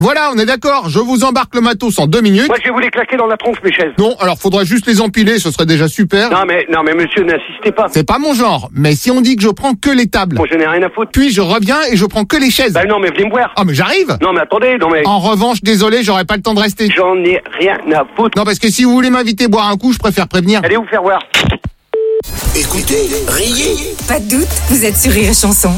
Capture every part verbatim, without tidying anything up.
Voilà, on est d'accord, je vous embarque le matos en deux minutes. Moi, je vais vous les claquer dans la tronche, mes chaises. Non, alors faudrait juste les empiler, ce serait déjà super. Non, mais, non, mais monsieur, n'insistez pas. C'est pas mon genre, mais si on dit que je prends que les tables, Moi, je n'ai rien à foutre. puis je reviens et je prends que les chaises. Bah non, mais venez me voir. Ah mais j'arrive. Non, mais attendez, non, mais... En revanche, désolé, j'aurai pas le temps de rester. J'en ai rien à foutre. Non, parce que si vous voulez m'inviter boire un coup, je préfère prévenir. Allez vous faire voir. Écoutez, riez. Pas de doute, vous êtes sur Rire et Chanson.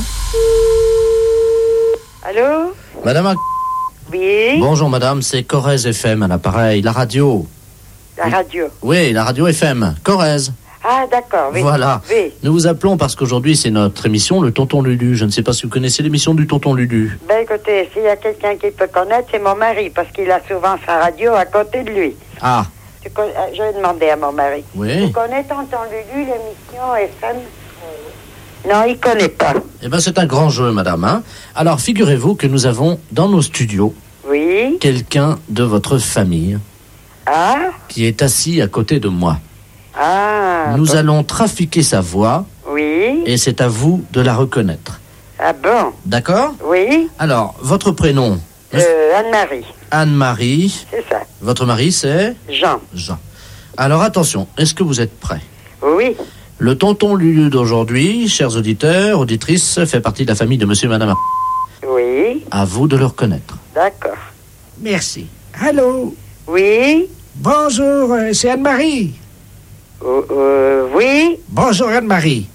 Allô? Madame, Ar- Oui? bonjour madame, c'est Corrèze F M à l'appareil, la radio. La radio. Oui, la radio F M, Corrèze. Ah, d'accord, oui. Voilà. Oui. Nous vous appelons parce qu'aujourd'hui c'est notre émission, le Tonton Lulu. Je ne sais pas si vous connaissez l'émission du Tonton Lulu. Ben écoutez, s'il y a quelqu'un qui peut connaître, c'est mon mari, parce qu'il a souvent sa radio à côté de lui. Ah, Tu con- euh, Je vais demander à mon mari. oui. Tu connais Tonton Lulu, l'émission F M? Non, il connaît pas. Eh bien c'est un grand jeu madame. Hein. Alors figurez-vous que nous avons dans nos studios Oui? quelqu'un de votre famille Ah? qui est assis à côté de moi. Ah? Nous bon. allons trafiquer sa voix Oui? et c'est à vous de la reconnaître. Ah bon? D'accord? Oui? Alors, votre prénom, Euh, Anne-Marie, Anne-Marie. c'est ça. Votre mari, c'est Jean. Jean. Alors attention, est-ce que vous êtes prêts? Oui? Le Tonton Lulu d'aujourd'hui, chers auditeurs, auditrices, fait partie de la famille de monsieur et madame. Ar- Oui? À vous de le reconnaître. D'accord. Merci. Allô? Oui? Bonjour, euh, c'est Anne-Marie. Euh, euh, oui? Bonjour Anne-Marie.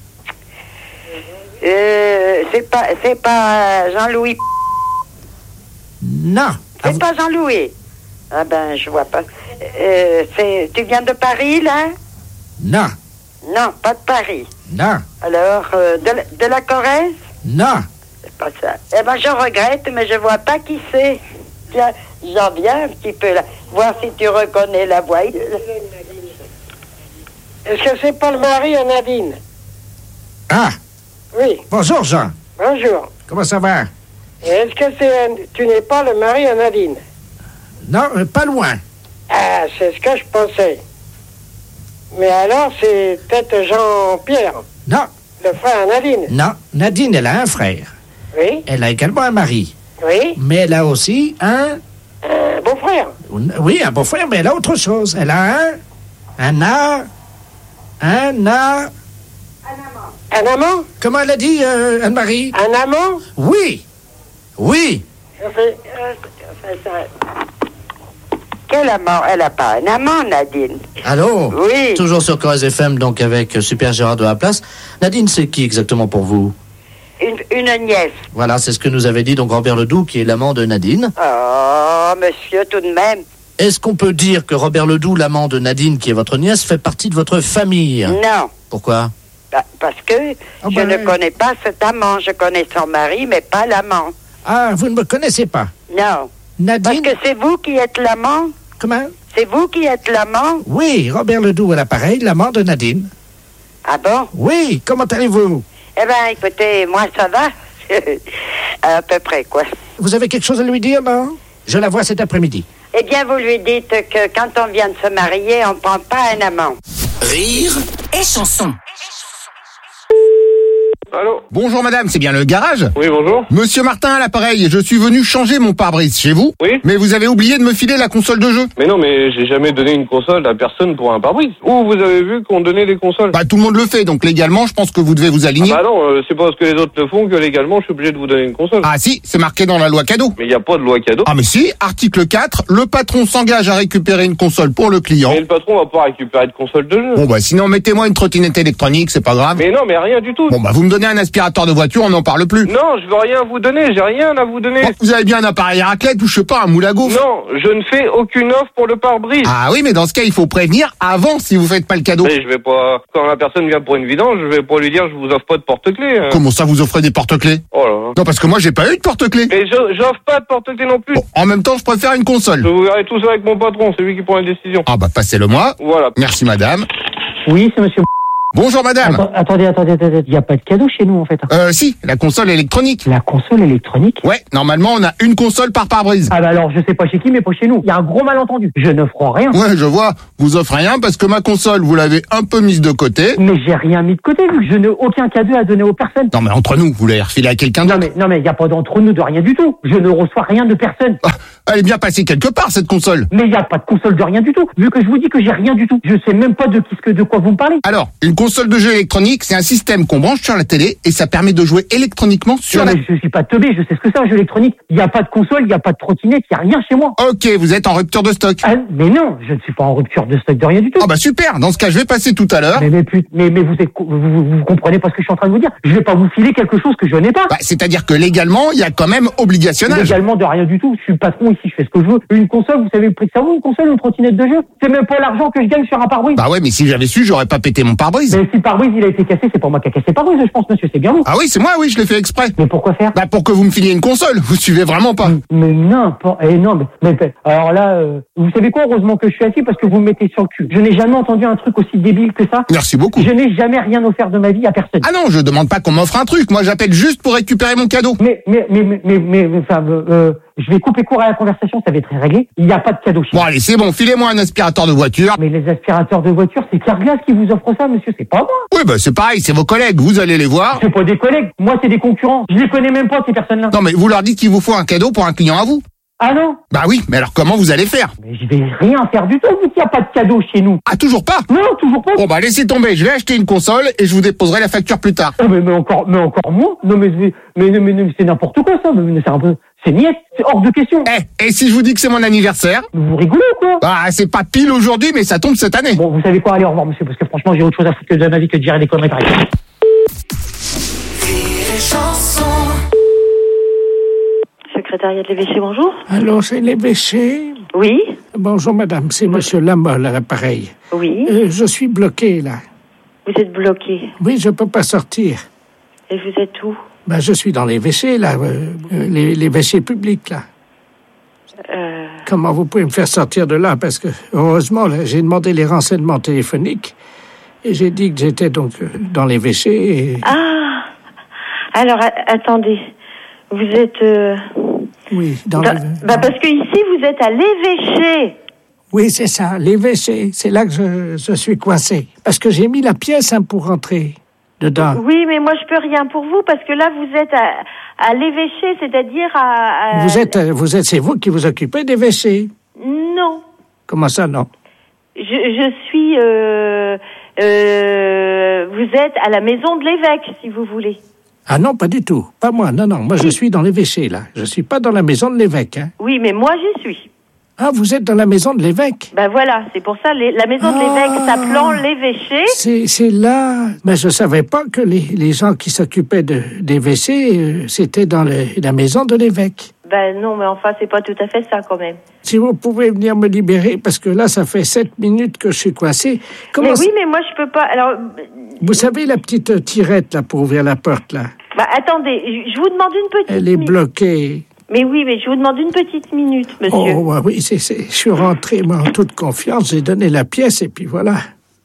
Euh, c'est pas, c'est pas Jean-Louis. Non. à C'est vous- pas Jean-Louis. Ah ben, je vois pas. Euh, c'est, tu viens de Paris, là? Non. Non, pas de Paris. Non. Alors, euh, de, la- de la Corrèze? Non. C'est pas ça. Eh ben, je regrette, mais je vois pas qui c'est. Tiens, j'en viens un petit peu là. Voir si tu reconnais la voix. Est-ce que c'est pas le mari à Nadine? Ah, Oui, bonjour Jean. bonjour. Comment ça va? Et est-ce que c'est tu n'es pas le mari à Nadine? Non, euh, pas loin. Ah, c'est ce que je pensais. Mais alors, c'est peut-être Jean-Pierre, Non. le frère à Nadine. Non. Nadine, elle a un frère. Oui, Elle a également un mari. oui, Mais elle a aussi un... un beau-frère. Oui, un beau-frère, mais elle a autre chose. Elle a un... Un a... Un a... Un amant? Comment elle a dit, euh, Anne-Marie? Un amant? Oui. Oui. Ça fait- Euh, ça- ça- Quel amant? Elle a pas un amant, Nadine. Allô? Oui. Toujours sur Corrèze F M, donc avec Super Gérard de la Place. Nadine, c'est qui exactement pour vous? Une, une nièce. Voilà, c'est ce que nous avait dit donc Robert Ledoux, qui est l'amant de Nadine. Oh, monsieur, tout de même. Est-ce qu'on peut dire que Robert Ledoux, l'amant de Nadine, qui est votre nièce, fait partie de votre famille? Non. Pourquoi? Bah, parce que Ah je ben- ne connais pas cet amant. Je connais son mari, mais pas l'amant. Ah, vous ne me connaissez pas. Non. Parce Nadine... que c'est vous qui êtes l'amant. Comment? C'est vous qui êtes l'amant. Oui, Robert Ledoux à l'appareil, l'amant de Nadine. Ah bon? Oui, comment allez-vous? Eh ben, écoutez, moi, ça va. À peu près, quoi. Vous avez quelque chose à lui dire, non? Je la vois cet après-midi. Eh bien, vous lui dites que quand on vient de se marier, on prend pas un amant. Rire Et Chanson. Allô? Bonjour madame, c'est bien le garage? Oui, bonjour. Monsieur Martin à l'appareil, je suis venu changer mon pare-brise chez vous. Oui. Mais vous avez oublié de me filer la console de jeu. Mais non, mais j'ai jamais donné une console à personne pour un pare-brise. Où vous avez vu qu'on donnait des consoles? Bah tout le monde le fait, donc légalement, je pense que vous devez vous aligner. Bah non, euh, c'est pas parce que les autres le font que légalement je suis obligé de vous donner une console. Ah si, c'est marqué dans la loi cadeau. Mais il n'y a pas de loi cadeau. Ah mais si, article quatre, le patron s'engage à récupérer une console pour le client. Mais le patron va pas récupérer de console de jeu. Bon bah sinon mettez-moi une trottinette électronique, c'est pas grave. Mais non, mais rien du tout. Bon bah vous me donnez un aspirateur de voiture, on n'en parle plus. Non, je veux rien vous donner, j'ai rien à vous donner. Bon, vous avez bien un appareil à raclette ou je sais pas, un moule à gaufre. Non, je ne fais aucune offre pour le pare-brise. Ah oui, mais dans ce cas, il faut prévenir avant si vous faites pas le cadeau. Mais je vais pas, quand la personne vient pour une vidange, je vais pas lui dire je vous offre pas de porte-clés. hein. Comment ça, vous offrez des porte-clés? Oh là là. Non, parce que moi, j'ai pas eu de porte-clés. Mais je, j'offre pas de porte-clés non plus. Bon, en même temps, je préfère une Je console. vous verrez tout ça avec mon patron, c'est lui qui prend les décisions. Ah bah, passez-le moi. Voilà. Merci, madame. Oui, c'est monsieur. Bonjour madame. Attends, attendez, attendez, attendez, il n'y a pas de cadeau chez nous en fait. Euh, si, la console électronique. La console électronique? Ouais, normalement on a une console par pare-brise. Ah bah alors, je sais pas chez qui, mais pas chez nous. Il y a un gros malentendu. Je n'offre rien. Ouais, je vois. Vous offrez rien parce que ma console, vous l'avez un peu mise de côté. Mais j'ai rien mis de côté, vu que je n'ai aucun cadeau à donner aux personnes. Non mais entre nous, vous l'avez refilé à quelqu'un d'autre. Non mais, non mais, il n'y a pas d'entre nous de rien du tout. Je ne reçois rien de personne. Ah, elle est bien passée quelque part, cette console. Mais il n'y a pas de console de rien du tout. Vu que je vous dis que j'ai rien du tout. Je sais même pas de, qui, de quoi vous me parlez. Alors, une console de jeu électronique, c'est un système qu'on branche sur la télé et ça permet de jouer électroniquement sur non, la... mais je suis pas teubé, je sais ce que c'est un jeu électronique. Il n'y a pas de console, il n'y a pas de trottinette, il n'y a rien chez moi. Ok, vous êtes en rupture de stock. Ah, mais non, je ne suis pas en rupture de stock de rien du tout. Ah bah super, dans ce cas, je vais passer tout à l'heure. Mais, mais, mais, mais vous, êtes, vous, vous, vous comprenez pas ce que je suis en train de vous dire. Je vais pas vous filer quelque chose que je n'ai pas. Bah, c'est-à-dire que légalement, il y a quand même obligationnage. Légalement de rien du tout. Je suis le patron ici, je fais ce que je veux. Une console, vous savez le prix que ça vaut, une console ou une trottinette de jeu? C'est même pas l'argent que je gagne sur un pare-brise. Bah ouais, mais si j'avais su, j'aurais pas pété mon pare-brise. Mais si le pare-brise il a été cassé, c'est pas moi qui a cassé le pare-brise, je pense, monsieur, c'est bien vous. Ah oui, c'est moi, oui, je l'ai fait exprès. Mais pourquoi faire? Bah pour que vous me filiez une console, vous suivez vraiment pas. Mais n'importe... Eh non, mais, mais alors là, euh, vous savez quoi? Heureusement que je suis assis parce que vous me mettez sur le cul. Je n'ai jamais entendu un truc aussi débile que ça. Merci beaucoup. Je n'ai jamais rien offert de ma vie à personne. Ah non, je demande pas qu'on m'offre un truc, moi j'appelle juste pour récupérer mon cadeau. Mais, mais, mais, mais, mais, mais, mais enfin, euh, euh, je vais couper court à la conversation, ça va être réglé. Il n'y a pas de cadeau chez Bon allez, c'est bon, filez-moi un aspirateur de voiture. Mais les aspirateurs de voiture, c'est Carglass qui vous offre ça, monsieur, c'est pas moi. Oui, bah c'est pareil, c'est vos collègues, vous allez les voir. C'est pas des collègues, moi c'est des concurrents. Je les connais même pas, ces personnes-là. Non mais vous leur dites qu'il vous faut un cadeau pour un client à vous. Ah non? Bah oui, mais alors comment vous allez faire? Mais je vais rien faire du tout, vu qu'il n'y a pas de cadeau chez nous. Ah, toujours pas? Non, toujours pas. Bon bah laissez tomber, je vais acheter une console et je vous déposerai la facture plus tard. Oh, mais, mais encore, mais encore moins. Non mais, mais, mais, mais, mais c'est n'importe quoi ça. Mais, mais c'est un peu, c'est niette, c'est hors de question. Eh, et si je vous dis que c'est mon anniversaire? Vous rigolez ou quoi? Bah c'est pas pile aujourd'hui, mais ça tombe cette année. Bon, vous savez quoi? Allez, au revoir, monsieur, parce que franchement, j'ai autre chose à foutre que de ma vie que de gérer des conneries pareilles. Secrétariat de l'évêché, bonjour. Allô, c'est l'évêché? Oui. Bonjour madame, c'est monsieur Lamolle à l'appareil. Oui. Euh, je suis bloqué là. Vous êtes bloqué. Oui, je peux pas sortir. Et vous êtes où? Ben, je suis dans l'évêché là, euh, euh, les, l'évêché public là. Euh... Comment vous pouvez me faire sortir de là? Parce que, heureusement, là, j'ai demandé les renseignements téléphoniques et j'ai dit que j'étais donc euh, dans l'évêché et... Ah. Alors, a- attendez. Vous êtes... Euh... Oui, dans, dans... le... Bah, parce que ici, vous êtes à l'évêché. Oui, c'est ça, l'évêché. C'est là que je, je suis coincé. Parce que j'ai mis la pièce hein, pour rentrer dedans. Oui, mais moi, je peux rien pour vous parce que là, vous êtes à, à l'évêché, c'est-à-dire à... à... Vous êtes, euh, vous êtes, c'est vous qui vous occupez d'évêché. Non. Comment ça, non? Je, je suis... Euh... Euh... Vous êtes à la maison de l'évêque, si vous voulez. Ah non, pas du tout. Pas moi, non, non. Moi, je suis dans l'évêché, là. Je suis pas dans la maison de l'évêque, hein. Oui, mais moi, j'y suis. Ah, vous êtes dans la maison de l'évêque? Ben voilà, c'est pour ça, les, la maison de l'évêque s'appelant l'évêché. C'est, c'est là... Mais je savais pas que les, les gens qui s'occupaient de, d'évêché, euh, c'était dans le, la maison de l'évêque. Ben non, mais enfin, c'est pas tout à fait ça, quand même. Si vous pouvez venir me libérer, parce que là, ça fait sept minutes que je suis coincé. Comment mais ça... oui, mais moi, je peux pas... Alors... Vous savez la petite tirette, là, pour ouvrir la porte, là? Bah, attendez, je, je vous demande une petite Elle est minute. bloquée. Mais oui, mais je vous demande une petite minute, monsieur. Oh, oui, c'est, c'est, je suis rentré, moi, en toute confiance, j'ai donné la pièce, et puis voilà.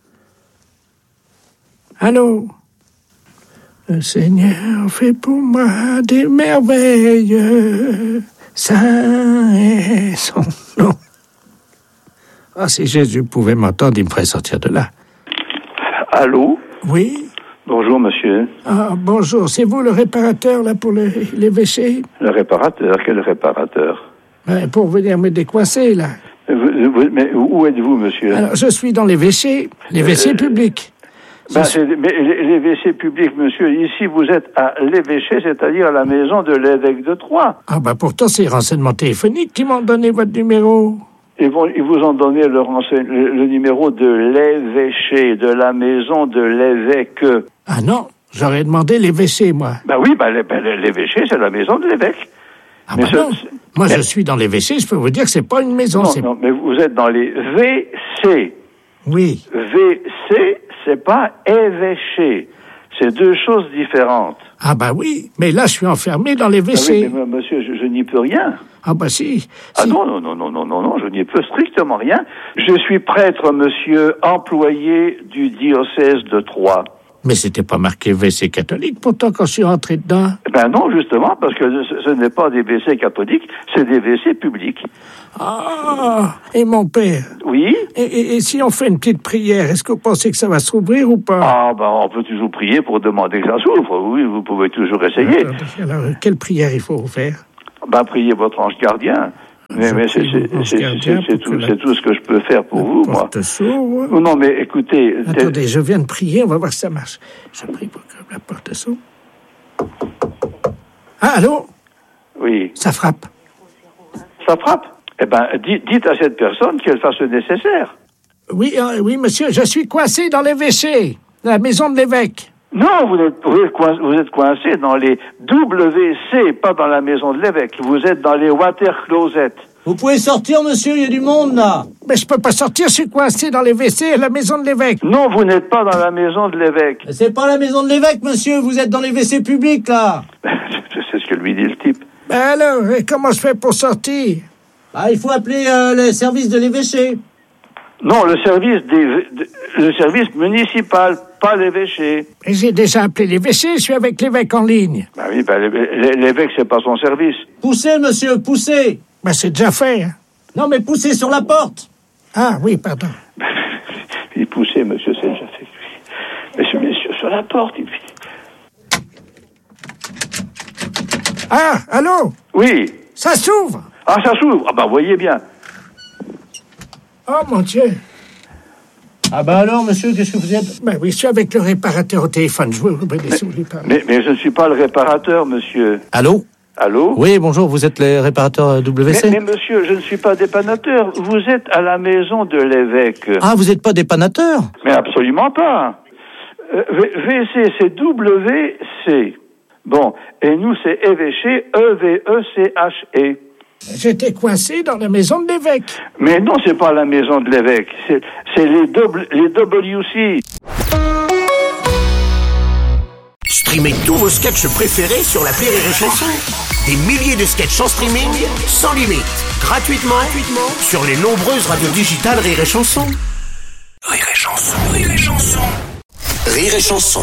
Allô? Le Seigneur fait pour moi des merveilles, saint est son nom. Ah, si Jésus pouvait m'entendre, il me ferait sortir de là. Allô? Oui? Bonjour, monsieur. Ah, bonjour, c'est vous le réparateur, là, pour le, l'évêché? Le réparateur? Quel réparateur? Ben, pour venir me décoincer, là. Vous, vous, mais où êtes-vous, monsieur? Alors, je suis dans l'évêché, l'évêché euh, public. Ben, c'est, mais l'évêché public, monsieur, ici, vous êtes à l'évêché, c'est-à-dire à la maison de l'évêque de Troyes. Ah, ben, pourtant, c'est les renseignements téléphoniques qui m'ont donné votre numéro. Ils, vont, ils vous ont donné le, renseign... le, le numéro de l'évêché, de la maison de l'évêque. Ah non, j'aurais demandé l'évêché, moi. Ben oui, ben, l'évêché, c'est la maison de l'évêque. Ah mais ben ce... non, moi mais... je suis dans l'évêché, je peux vous dire que c'est pas une maison. Non, c'est... non, mais vous êtes dans les V C. Oui. V C, c'est pas évêché. C'est deux choses différentes. Ah bah oui, mais là je suis enfermé dans les W C. Ah oui, mais, monsieur, je, je n'y peux rien. Ah bah si. Ah si. non, non, non, non, non, non, non, je n'y peux strictement rien. Je suis prêtre, monsieur, employé du diocèse de Troyes. Mais c'était pas marqué W C catholique pourtant quand je suis rentré dedans. Ben non, justement, parce que ce, ce n'est pas des W C catholiques, c'est des W C publics. Ah, et mon père. Oui. Et, et, et si on fait une petite prière, est-ce que vous pensez que ça va s'ouvrir ou pas? Ah ben on peut toujours prier pour demander que ça s'ouvre. Oui, vous pouvez toujours essayer. Alors, alors quelle prière il faut faire? Ben priez votre ange gardien. Mais, mais c'est, c'est, c'est, c'est, c'est, tout, c'est tout ce que je peux faire pour vous, moi. S'ouvre. Non, mais écoutez... Attendez, je viens de prier, on va voir si ça marche. Je prie pour que la porte s'ouvre. Ah, allô? Oui. Ça frappe. Ça frappe? Eh ben, dites, dites à cette personne qu'elle fasse le nécessaire. Oui, euh, oui, monsieur, je suis coincé dans les W C, dans la maison de l'évêque. Non, vous êtes, vous êtes coincé, vous êtes coincé dans les W C, pas dans la maison de l'évêque. Vous êtes dans les water closets. Vous pouvez sortir, monsieur, il y a du monde, là. Mais je peux pas sortir, je suis coincé dans les W C à la maison de l'évêque. Non, vous n'êtes pas dans la maison de l'évêque. C'est pas la maison de l'évêque, monsieur, vous êtes dans les W C publics, là. C'est ce que lui dit le type. Ben alors, et comment je fais pour sortir? Bah, il faut appeler euh, le service de l'évêché. Non, le service des, de, le service municipal, pas l'évêché. Et j'ai déjà appelé l'évêché, je suis avec l'évêque en ligne. Bah oui, bah, l'évêque, c'est pas son service. Poussez, monsieur, poussez. Ben c'est déjà fait. Hein. Non, mais poussez sur la porte. Ah oui, pardon. Il poussait, monsieur, c'est déjà fait. Monsieur, monsieur, sur la porte, il... Ah, allô? Oui. Ça s'ouvre. Ah, ça s'ouvre. Ah, bah, voyez bien. Oh, mon Dieu. Ah, bah alors, monsieur, qu'est-ce que vous êtes? Ben oui, je suis avec le réparateur au téléphone. Je vous remercie si vous voulez parler. Mais, mais je ne suis pas le réparateur, monsieur. Allô? Allô? Oui, bonjour, vous êtes le réparateur W C? Mais, mais monsieur, je ne suis pas dépannateur. Vous êtes à la maison de l'évêque. Ah, vous n'êtes pas dépannateur? Mais absolument pas. Euh, W C, c'est W C. Bon, et nous, c'est évêché, E V E C H E. J'étais coincé dans la maison de l'évêque. Mais non, c'est pas la maison de l'évêque. C'est, c'est les, double, les W C. Streamez tous vos sketchs préférés sur l'appli Rire et Chanson. Des milliers de sketchs en streaming, sans limite, gratuitement, gratuitement sur les nombreuses radios digitales Rire et Chanson. Rire et Chanson, Rire et Chanson. Rire et Chanson.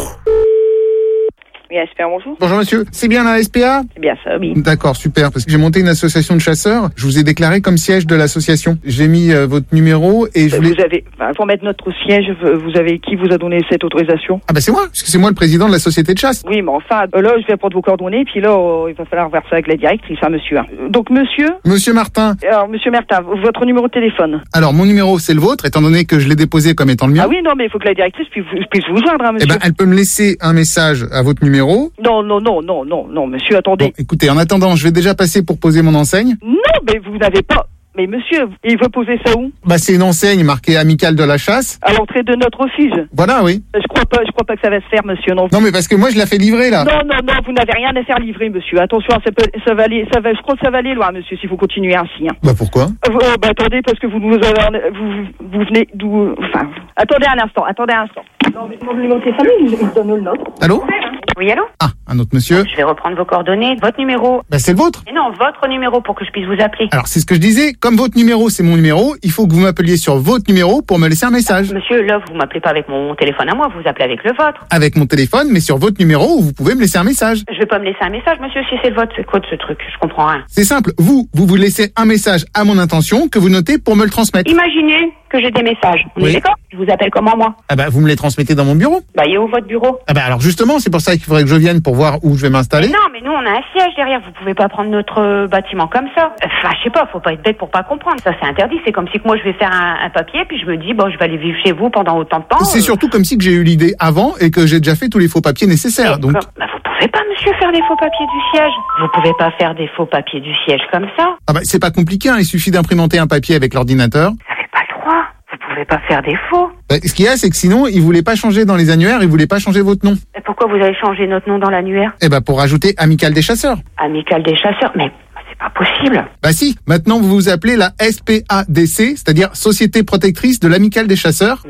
Oui, S P A, bonjour. Bonjour monsieur, c'est bien la S P A? C'est bien ça, oui. D'accord, super, parce que j'ai monté une association de chasseurs, je vous ai déclaré comme siège de l'association. J'ai mis euh, votre numéro et je voulais... Vous avez, enfin, pour mettre notre siège, vous avez, qui vous a donné cette autorisation? Ah bah c'est moi, parce que c'est moi le président de la société de chasse. Oui, mais enfin, euh, là, je vais prendre vos coordonnées, puis là, euh, il va falloir voir ça avec la directrice, hein, monsieur. Donc, monsieur? Monsieur Martin. Alors, monsieur Martin, votre numéro de téléphone? Alors, mon numéro, c'est le vôtre, étant donné que je l'ai déposé comme étant le mien. Ah oui, non, mais il faut que la directrice puisse, puisse vous joindre, hein, monsieur. Eh ben, elle peut me laisser un message à votre numéro. Non, non, non, non, non, non, monsieur, attendez. Bon, écoutez, en attendant, je vais déjà passer pour poser mon enseigne. Non, mais vous n'avez pas... Mais monsieur, il veut poser ça où? Bah, c'est une enseigne marquée amicale de la chasse. À l'entrée de notre refuge. Voilà, oui. Je crois pas, je crois pas que ça va se faire, monsieur, non. Non, mais parce que moi, je la fais livrer, là. Non, non, non, vous n'avez rien à faire livrer, monsieur. Attention, ça peut, ça va aller, ça va, je crois que ça va aller loin, monsieur, si vous continuez ainsi. Hein. Bah, pourquoi? Euh, euh, bah, attendez, parce que vous nous avez, vous, vous venez d'où, enfin, attendez un instant, attendez un instant. Non, mais mon numéro de téléphone, il il donne le nôtre. Allô? Oui, allô? Ah, un autre monsieur. Je vais reprendre vos coordonnées, votre numéro. Bah, c'est le vôtre. Et non, votre numéro pour que je puisse vous appeler. Alors, c'est ce que je disais. Comme votre numéro, c'est mon numéro, il faut que vous m'appeliez sur votre numéro pour me laisser un message. Monsieur, là, vous m'appelez pas avec mon téléphone à moi, vous appelez avec le vôtre. Avec mon téléphone, mais sur votre numéro où vous pouvez me laisser un message. Je vais pas me laisser un message, monsieur, si c'est le vôtre. C'est quoi de ce truc? Je comprends rien. C'est simple. Vous, vous vous laissez un message à mon intention que vous notez pour me le transmettre. Imaginez que j'ai des messages. On Oui. est d'accord? Je vous appelle comment, moi? Ah bah, vous me les transmettez dans mon bureau. Bah, il est où votre bureau? Ah bah, alors justement, c'est pour ça qu'il faudrait que je vienne pour voir où je vais m'installer. Mais non, mais nous, on a un siège derrière. Vous pouvez pas prendre notre euh, bâtiment comme ça. Enfin, je sais pas, faut pas être bête pour pas comprendre. Ça, c'est interdit. C'est comme si que moi, je vais faire un, un papier, puis je me dis, bon, je vais aller vivre chez vous pendant autant de temps. C'est euh... surtout comme si que j'ai eu l'idée avant et que j'ai déjà fait tous les faux papiers nécessaires. Mais Donc, comme- bah, vous pouvez pas, monsieur, faire des faux papiers du siège. Vous pouvez pas faire des faux papiers du siège comme ça. ah bah, c'est pas compliqué, hein, il suffit d'imprimenter un papier avec l'ordinateur. Vous avez pas le droit. Vous pouvez pas faire des faux. Bah, ce qu'il y a, c'est que sinon, ils voulaient pas changer dans les annuaires, ils voulaient pas changer votre nom. Et pourquoi vous avez changé notre nom dans l'annuaire? Eh bah, pour rajouter Amical des chasseurs. Amical des chasseurs. Mais c'est pas possible. Bah si, maintenant vous vous appelez la S P A D C, c'est-à-dire Société Protectrice de l'Amicale des Chasseurs. Mais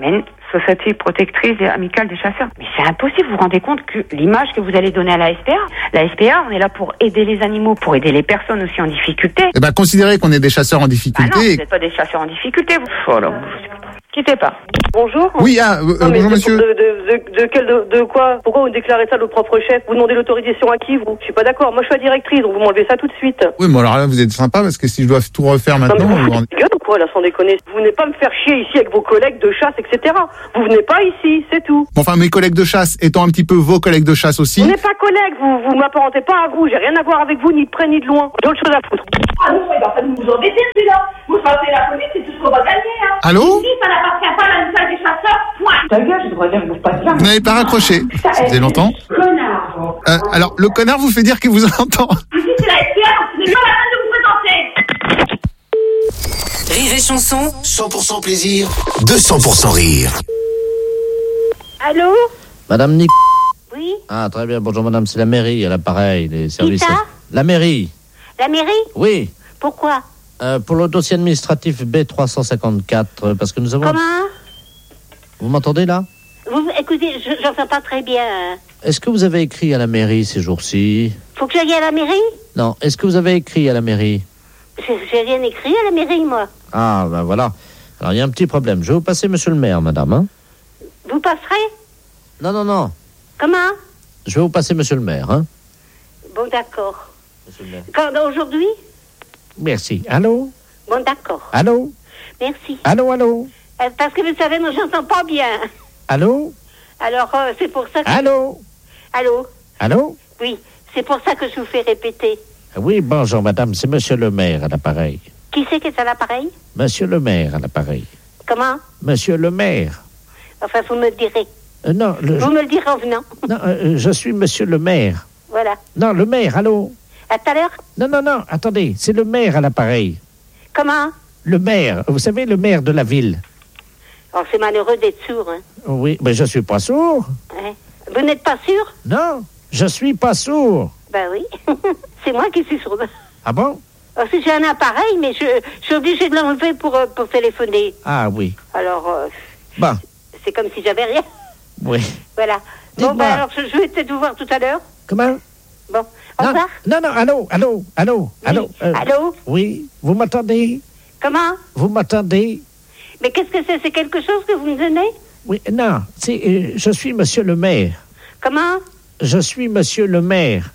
Société protectrice et amicale des chasseurs. Mais c'est impossible, vous vous rendez compte que l'image que vous allez donner à la S P A, la S P A, on est là pour aider les animaux, pour aider les personnes aussi en difficulté. Eh ben, considérez qu'on est des chasseurs en difficulté. Ah non, vous n'êtes pas des chasseurs en difficulté, vous. Voilà. Quittez pas. Bonjour. Oui, ah, euh, non, mais bonjour de, monsieur. De, de, de, de, quel, de, de quoi Pourquoi vous déclarez ça de propre chef? Vous demandez l'autorisation à qui, vous? Je suis pas d'accord. Moi, je suis la directrice, donc vous m'enlevez ça tout de suite. Oui, mais alors là, vous êtes sympa parce que si je dois tout refaire maintenant... Non, mais vous vous foutez de gueule ou quoi, là, sans déconner? Vous venez pas me faire chier ici avec vos collègues de chasse, et cetera. Vous venez pas ici, c'est tout. Bon, enfin, mes collègues de chasse étant un petit peu vos collègues de chasse aussi... Vous n'êtes pas collègues, vous, vous m'apparentez pas à vous. J'ai rien à voir avec vous, ni de près, ni de loin. J'ai autre chose à foutre. Ah non, il va pas nous embêter, celui-là. Vous sortez la police, c'est tout ce qu'on va gagner, hein. Allô? Ici, ça n'appartient pas à la salle des chasseurs, point. Ta gueule, je devrais dire que vous pas bien. Vous n'avez pas raccroché. Ça faisait longtemps. Connard. Euh, alors, le connard vous fait dire qu'il vous entend. Ici, c'est la S P A, donc ce n'est pas la peine de vous présenter. Rire et chanson, cent pour cent plaisir, deux cents pour cent rire. Allô? Madame Nic... Oui? Ah, très bien. Bonjour, madame. C'est la mairie, à l'appareil, les services... ça? La mairie. La mairie? Oui. Pourquoi? Euh, pour le dossier administratif B trois cent cinquante-quatre, parce que nous avons... Comment? Vous m'entendez, là? Vous, écoutez, je j'entends pas très bien. Est-ce que vous avez écrit à la mairie ces jours-ci? Faut que j'aille à la mairie? Non. Est-ce que vous avez écrit à la mairie? J'ai j'ai rien écrit à la mairie, moi. Ah, ben voilà. Alors, il y a un petit problème. Je vais vous passer monsieur le maire, madame, hein? Vous passerez? Non, non, non. Comment? Je vais vous passer monsieur le maire, hein? Bon, d'accord. Monsieur le maire. Quand, aujourd'hui? Merci. Allô? Bon, d'accord. Allô? Merci. Allô, allô? Euh, parce que vous savez, moi, j'entends pas bien. Allô? Alors, euh, c'est pour ça que... Allô? Allô? Allô? Oui, c'est pour ça que je vous fais répéter. Oui, bonjour, madame. C'est monsieur le maire à l'appareil. Qui c'est qui est à l'appareil? Monsieur le maire à l'appareil. Comment? Monsieur le maire. Enfin, vous me le direz. Euh, non, le... Vous me le direz en venant. Non, euh, je suis monsieur le maire. Voilà. Non, le maire, allô? À tout à l'heure? Non, non, non, attendez. C'est le maire à l'appareil. Comment? Le maire. Vous savez, le maire de la ville. Oh, c'est malheureux d'être sourd, hein. Oui, mais je suis pas sourd. Hein? Vous n'êtes pas sûr? Non, je suis pas sourd. Ben oui. C'est moi qui suis sourde. Ah bon? Oh, si j'ai un appareil, mais je, je suis obligée de l'enlever pour, euh, pour téléphoner. Ah oui. Alors, euh, Bon. c'est comme si j'avais rien. Oui. Voilà. Bon, ben alors, je, je vais peut-être vous voir tout à l'heure. Comment? Bon, au Non, revoir. non, non, allô, allô, allô, Oui. allô. euh, Allô? Oui, vous m'entendez? Comment? Vous m'entendez? Mais qu'est-ce que c'est? C'est quelque chose que vous me donnez? Oui, non, c'est, euh, je suis monsieur le maire. Comment? Je suis monsieur le maire.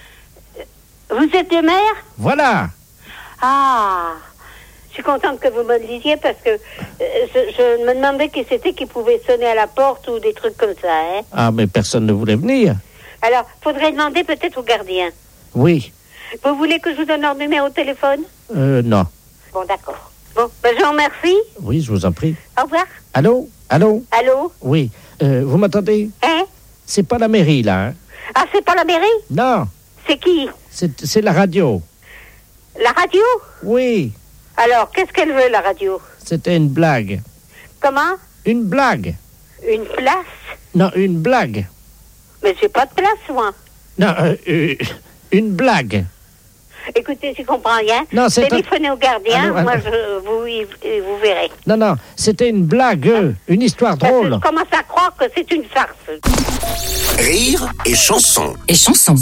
Vous êtes le maire? Voilà. Ah, je suis contente que vous me le disiez parce que euh, je, je me demandais qui c'était qui pouvait sonner à la porte ou des trucs comme ça, hein. Ah, mais personne ne voulait venir. Alors, faudrait demander peut-être au gardien. Oui. Vous voulez que je vous donne leur numéro de téléphone? Euh, non. Bon, d'accord. Bon, ben je vous remercie. Oui, je vous en prie. Au revoir. Allô? Allô? Allô? Oui. Euh, vous m'entendez? Hein? C'est pas la mairie, là, hein? Ah, c'est pas la mairie? Non. C'est qui? C'est, c'est la radio. La radio? Oui. Alors, qu'est-ce qu'elle veut, la radio? C'était une blague. Comment? Une blague. Une place? Non, une blague. Mais j'ai pas de place, moi. Non, euh, euh, une blague. Écoutez, je comprends rien. Non, c'est Téléphonez un... au gardien, Allô, allô. moi, je, vous, y- vous verrez. Non, non, c'était une blague, euh, une histoire Parce que drôle. je commence à croire que c'est une farce. Rire et chanson. Et chanson.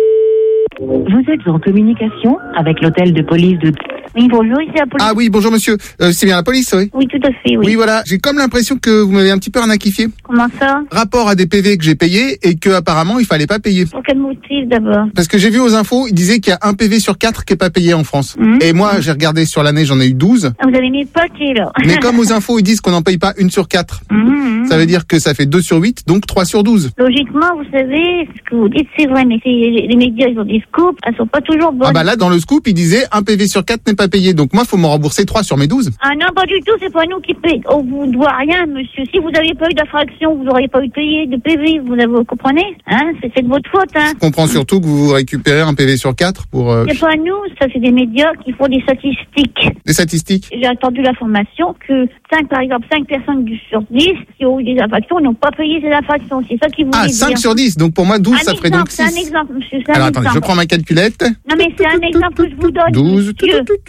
Vous êtes en communication avec l'hôtel de police de... Oui, bonjour, ici la police. Ah oui, bonjour monsieur. Euh, c'est bien la police, oui? Oui, tout à fait, oui. Oui, voilà. J'ai comme l'impression que vous m'avez un petit peu arnaquifié. Comment ça? Rapport à des P V que j'ai payés et que apparemment il fallait pas payer. Pour quel motif, d'abord? Parce que j'ai vu aux infos, ils disaient qu'il y a un P V sur quatre qui est pas payé en France. Mmh. Et moi, j'ai regardé sur l'année, j'en ai eu douze. Ah, vous avez mis le paquet, là. Mais comme aux infos, ils disent qu'on n'en paye pas une sur quatre. Mmh. Ça veut dire que ça fait deux sur huit, donc trois sur douze. Logiquement, vous savez, ce que vous dites, c'est vrai, mais c'est- les médias, ils ont des scoops, elles sont pas toujours bonnes. Ah bah là, dans le scoop, ils disaient un P V sur quatre n'est pas payé. Donc moi, faut me rembourser trois sur mes douze. Ah non, pas du tout, c'est pas nous qui payons. On vous doit rien, monsieur. Si vous n'aviez pas eu d'infraction, vous n'auriez pas eu de payer de P V, vous, avez, vous comprenez? Hein? C'est, c'est de votre faute, hein? Je comprends surtout que vous récupérez un P V sur quatre pour... euh, C'est pas nous, ça c'est des médias qui font des statistiques. des statistiques. J'ai entendu l'information que cinq, par exemple, cinq personnes du- sur dix qui ont eu des infractions n'ont pas payé ces infractions. C'est ça qui vous Ah, dit. cinq sur dix. Donc pour moi, douze, Un ça ferait donc exemple, six. c'est un exemple, monsieur. C'est un Alors attendez, exemple. je prends ma calculette. Non, mais c'est un exemple que je vous donne. douze, monsieur.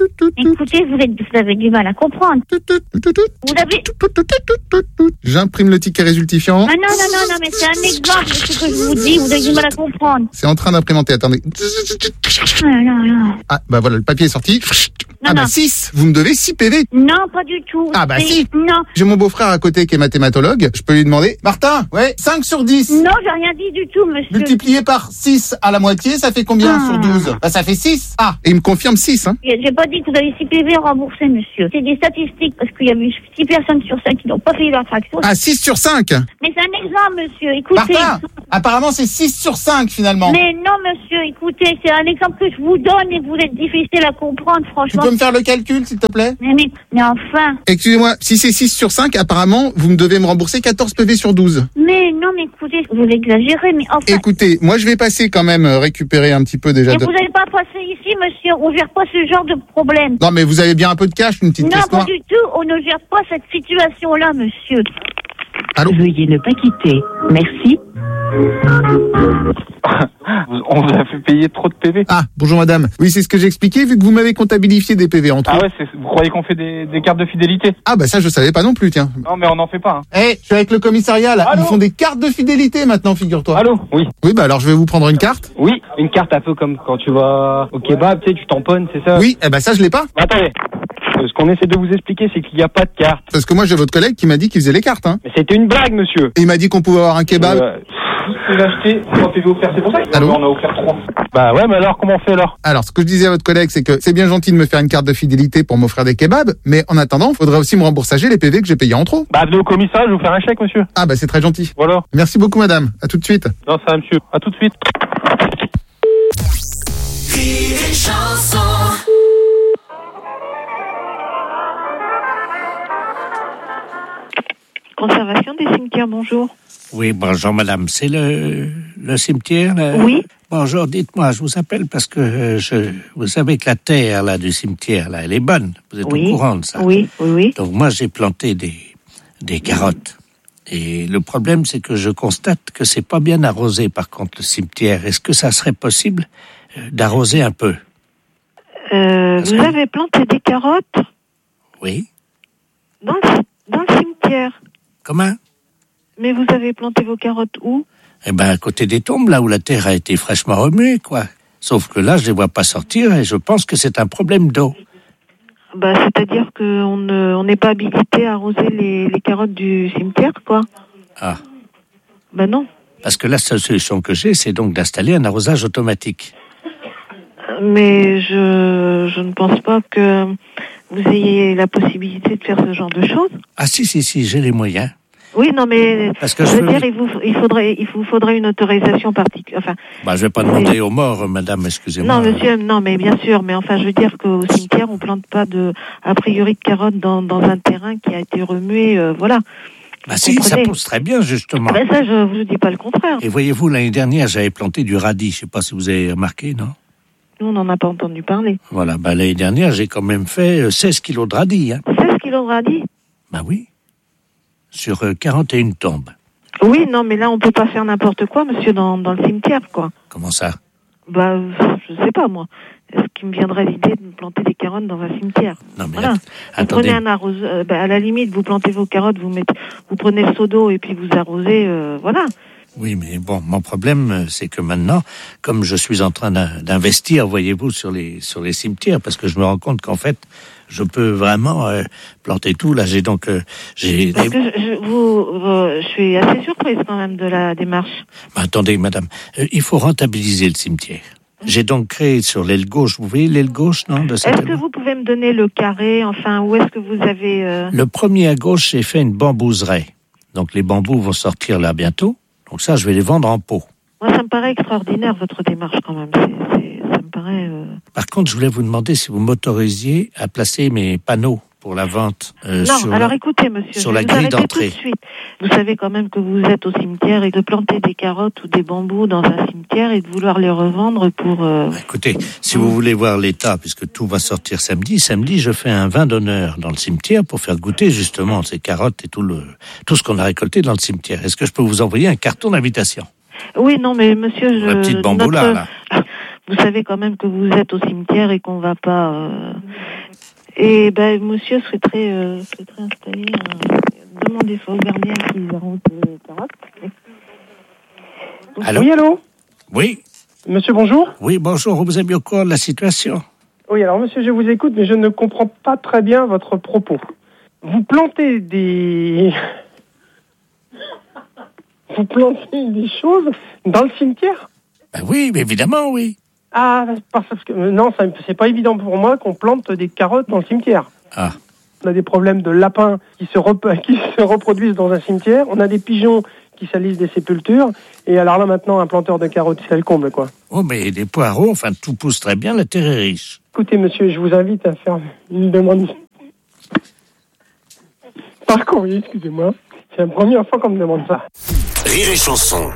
Écoutez, vous, êtes, vous avez du mal à comprendre. Vous avez... J'imprime le ticket résultifiant. Ah non, non, non, non, mais c'est un exemple de ce que je vous dis. Vous avez du mal à comprendre. C'est en train d'imprimenter, attendez. Ah, non, non. Ah, bah voilà, le papier est sorti. Non, ah bah non. six, vous me devez six P V. Non, pas du tout. Ah bah C'est- si. Non. J'ai mon beau-frère à côté qui est mathématologue. Je peux lui demander. Martin, ouais, cinq sur dix. Non, j'ai rien dit du tout, monsieur. Multiplié par six à la moitié, ça fait combien Ah. sur douze? Bah ça fait six. Ah, et il me confirme six, hein. J'ai j'ai pas dit que vous avez six P V remboursés, monsieur. C'est des statistiques, parce qu'il y a eu six personnes sur cinq qui n'ont pas payé leur fraction. Ah, six sur cinq. Mais c'est un exemple, monsieur. Écoutez. Martin, apparemment c'est six sur cinq finalement. Mais non, monsieur, écoutez, c'est un exemple que je vous donne et vous êtes difficile à comprendre, Tu franchement. peux me faire le calcul s'il te plaît? Mais, mais, mais enfin. Excusez-moi, si c'est six sur cinq, apparemment, vous me devez me rembourser quatorze P V sur douze. Mais non, mais écoutez, vous exagérez, mais enfin. Écoutez, moi je vais passer quand même euh, récupérer un petit peu déjà Mais de... vous n'allez pas passer ici, monsieur. On gère pas ce genre de problème. Non mais vous avez bien un peu de cash, une petite Non, caisse pas noire. du tout. On ne gère pas cette situation-là, monsieur. Allô? Veuillez ne pas quitter. Merci. On vous a fait payer trop de P V. Ah, bonjour madame. Oui, c'est ce que j'ai expliqué, vu que vous m'avez comptabilifié des P V en trop. Ah ouais, c'est- vous croyez qu'on fait des, des cartes de fidélité? Ah bah ça je savais pas non plus, tiens. Non, mais on n'en fait pas. Hein. Eh, je suis avec le commissariat là, Allô ils font des cartes de fidélité maintenant, figure-toi. Allô? Oui. Oui, bah alors je vais vous prendre une carte. Oui, une carte un peu comme quand tu vas au kebab, tu sais, tu tamponnes, c'est ça? Oui, eh bah ça je l'ai pas. Attendez. Euh, Ce qu'on essaie de vous expliquer, c'est qu'il n'y a pas de carte. Parce que moi j'ai votre collègue qui m'a dit qu'il faisait les cartes, hein. Mais c'était une blague, monsieur. Et il m'a dit qu'on pouvait avoir un kebab. Euh, Vous pouvez acheter trois P V offerts, c'est pour ça? Allô? On a offert trois. Bah ouais, mais alors, comment on fait alors? Alors, ce que je disais à votre collègue, c'est que c'est bien gentil de me faire une carte de fidélité pour m'offrir des kebabs, mais en attendant, il faudrait aussi me rembourser les P V que j'ai payés en trop. Bah, venez au commissariat, je vais vous faire un chèque, monsieur. Ah bah c'est très gentil. Voilà. Merci beaucoup madame, à tout de suite. Non, ça va, monsieur. À tout de suite. Rire et chanson. Conservation des cimetières, bonjour. Oui, bonjour madame, c'est le, le cimetière là? Oui. Bonjour, dites-moi, je vous appelle parce que euh, je, vous savez que la terre là du cimetière là, elle est bonne. Vous êtes Oui. au courant de ça? Oui, oui, oui. Donc moi j'ai planté des, des carottes. Et le problème c'est que je constate que c'est pas bien arrosé par contre le cimetière. Est-ce que ça serait possible euh, d'arroser un peu? Euh, vous avez planté des carottes Oui. dans le, dans le cimetière. Comment? Mais vous avez planté vos carottes où? Eh ben à côté des tombes, là où la terre a été fraîchement remuée, quoi. Sauf que là, je les vois pas sortir et je pense que c'est un problème d'eau. Bah, c'est-à-dire qu'on ne, on n'est pas habilité à arroser les, les carottes du cimetière, quoi. Ah. Bah non. Parce que la seule solution que j'ai, c'est donc d'installer un arrosage automatique. Mais je, je ne pense pas que vous ayez la possibilité de faire ce genre de choses. Ah si, si, si, j'ai les moyens. Oui, non, mais Parce que je je veux veux- dire, il vous, il faudrait, il vous faudrait une autorisation particulière. Enfin, Bah, je vais pas demander aux morts, madame, excusez-moi. non, monsieur, non, mais bien sûr, mais enfin, je veux dire qu'au cimetière, on plante pas de, a priori, de carottes dans, dans un terrain qui a été remué, euh, voilà. Bah si, ça comprenez? pousse très bien, justement. Ben ça, je vous dis pas le contraire. Et voyez-vous, l'année dernière, j'avais planté du radis. Je sais pas si vous avez remarqué, non? Nous, on n'en a pas entendu parler. Voilà, bah l'année dernière, j'ai quand même fait euh, seize kilos de radis, hein. seize kilos de radis? Bah oui. Sur euh, quarante et une tombes. Oui, non, mais là, on peut pas faire n'importe quoi, monsieur, dans, dans le cimetière, quoi. Comment ça? Bah, je sais pas, moi. Est-ce qu'il me viendrait l'idée de me planter des carottes dans un cimetière? Non, mais voilà. att- Vous attendez. prenez un arroseur, euh, bah, à la limite, vous plantez vos carottes, vous mettez, vous prenez le seau d'eau et puis vous arrosez, euh, voilà. Oui, mais bon, mon problème, euh, c'est que maintenant, comme je suis en train d'in- d'investir, voyez-vous, sur les sur les cimetières, parce que je me rends compte qu'en fait, je peux vraiment euh, planter tout. Là, j'ai donc euh, j'ai. Parce des- que je, je- vous, euh, je suis assez surprise quand même de la démarche. Bah, attendez, madame, euh, il faut rentabiliser le cimetière. J'ai donc créé sur l'aile gauche, vous voyez l'aile gauche, non, de cette Est-ce que vous pouvez me donner le carré, enfin, où est-ce que vous avez... euh, Le premier à gauche, j'ai fait une bambouseraie. Donc les bambous vont sortir là bientôt. Donc ça, je vais les vendre en pot. Moi, ça me paraît extraordinaire, votre démarche, quand même. C'est, c'est- ça me paraît... euh, Par contre, je voulais vous demander si vous m'autorisiez à placer mes panneaux pour la vente euh, non, sur, alors la, écoutez, monsieur, sur je la vais vous grille arrêter d'entrée. tout de suite. Vous savez quand même que vous êtes au cimetière et de planter des carottes ou des bambous dans un cimetière et de vouloir les revendre pour... euh, Écoutez, si vous voulez voir l'état, puisque tout va sortir samedi, samedi, je fais un vin d'honneur dans le cimetière pour faire goûter justement ces carottes et tout le tout ce qu'on a récolté dans le cimetière. Est-ce que je peux vous envoyer un carton d'invitation? Oui, non, mais monsieur... Je, La petite bamboula, notre- là. vous savez quand même que vous êtes au cimetière et qu'on va pas... Euh... Et ben, monsieur serait très, euh, serait très installé. Euh, demandez ça aux gardiens qui arrondent les carottes. Allô? Oui, allô? Oui. Monsieur, bonjour. Oui, bonjour. Vous avez bien au courant de la situation? Oui, alors monsieur, je vous écoute, mais je ne comprends pas très bien votre propos. Vous plantez des... Vous plantez des choses dans le cimetière? Ben oui, mais évidemment, oui. Ah, parce que non, ça, c'est pas évident pour moi qu'on plante des carottes dans le cimetière. Ah. On a des problèmes de lapins qui se, rep- qui se reproduisent dans un cimetière. On a des pigeons qui salissent des sépultures. Et alors là, maintenant, un planteur de carottes, c'est le comble, quoi. Oh, mais des poireaux, enfin, tout pousse très bien, la terre est riche. Écoutez, monsieur, je vous invite à faire une demande. Par courrier, excusez-moi. C'est la première fois qu'on me demande ça. Rire et chanson.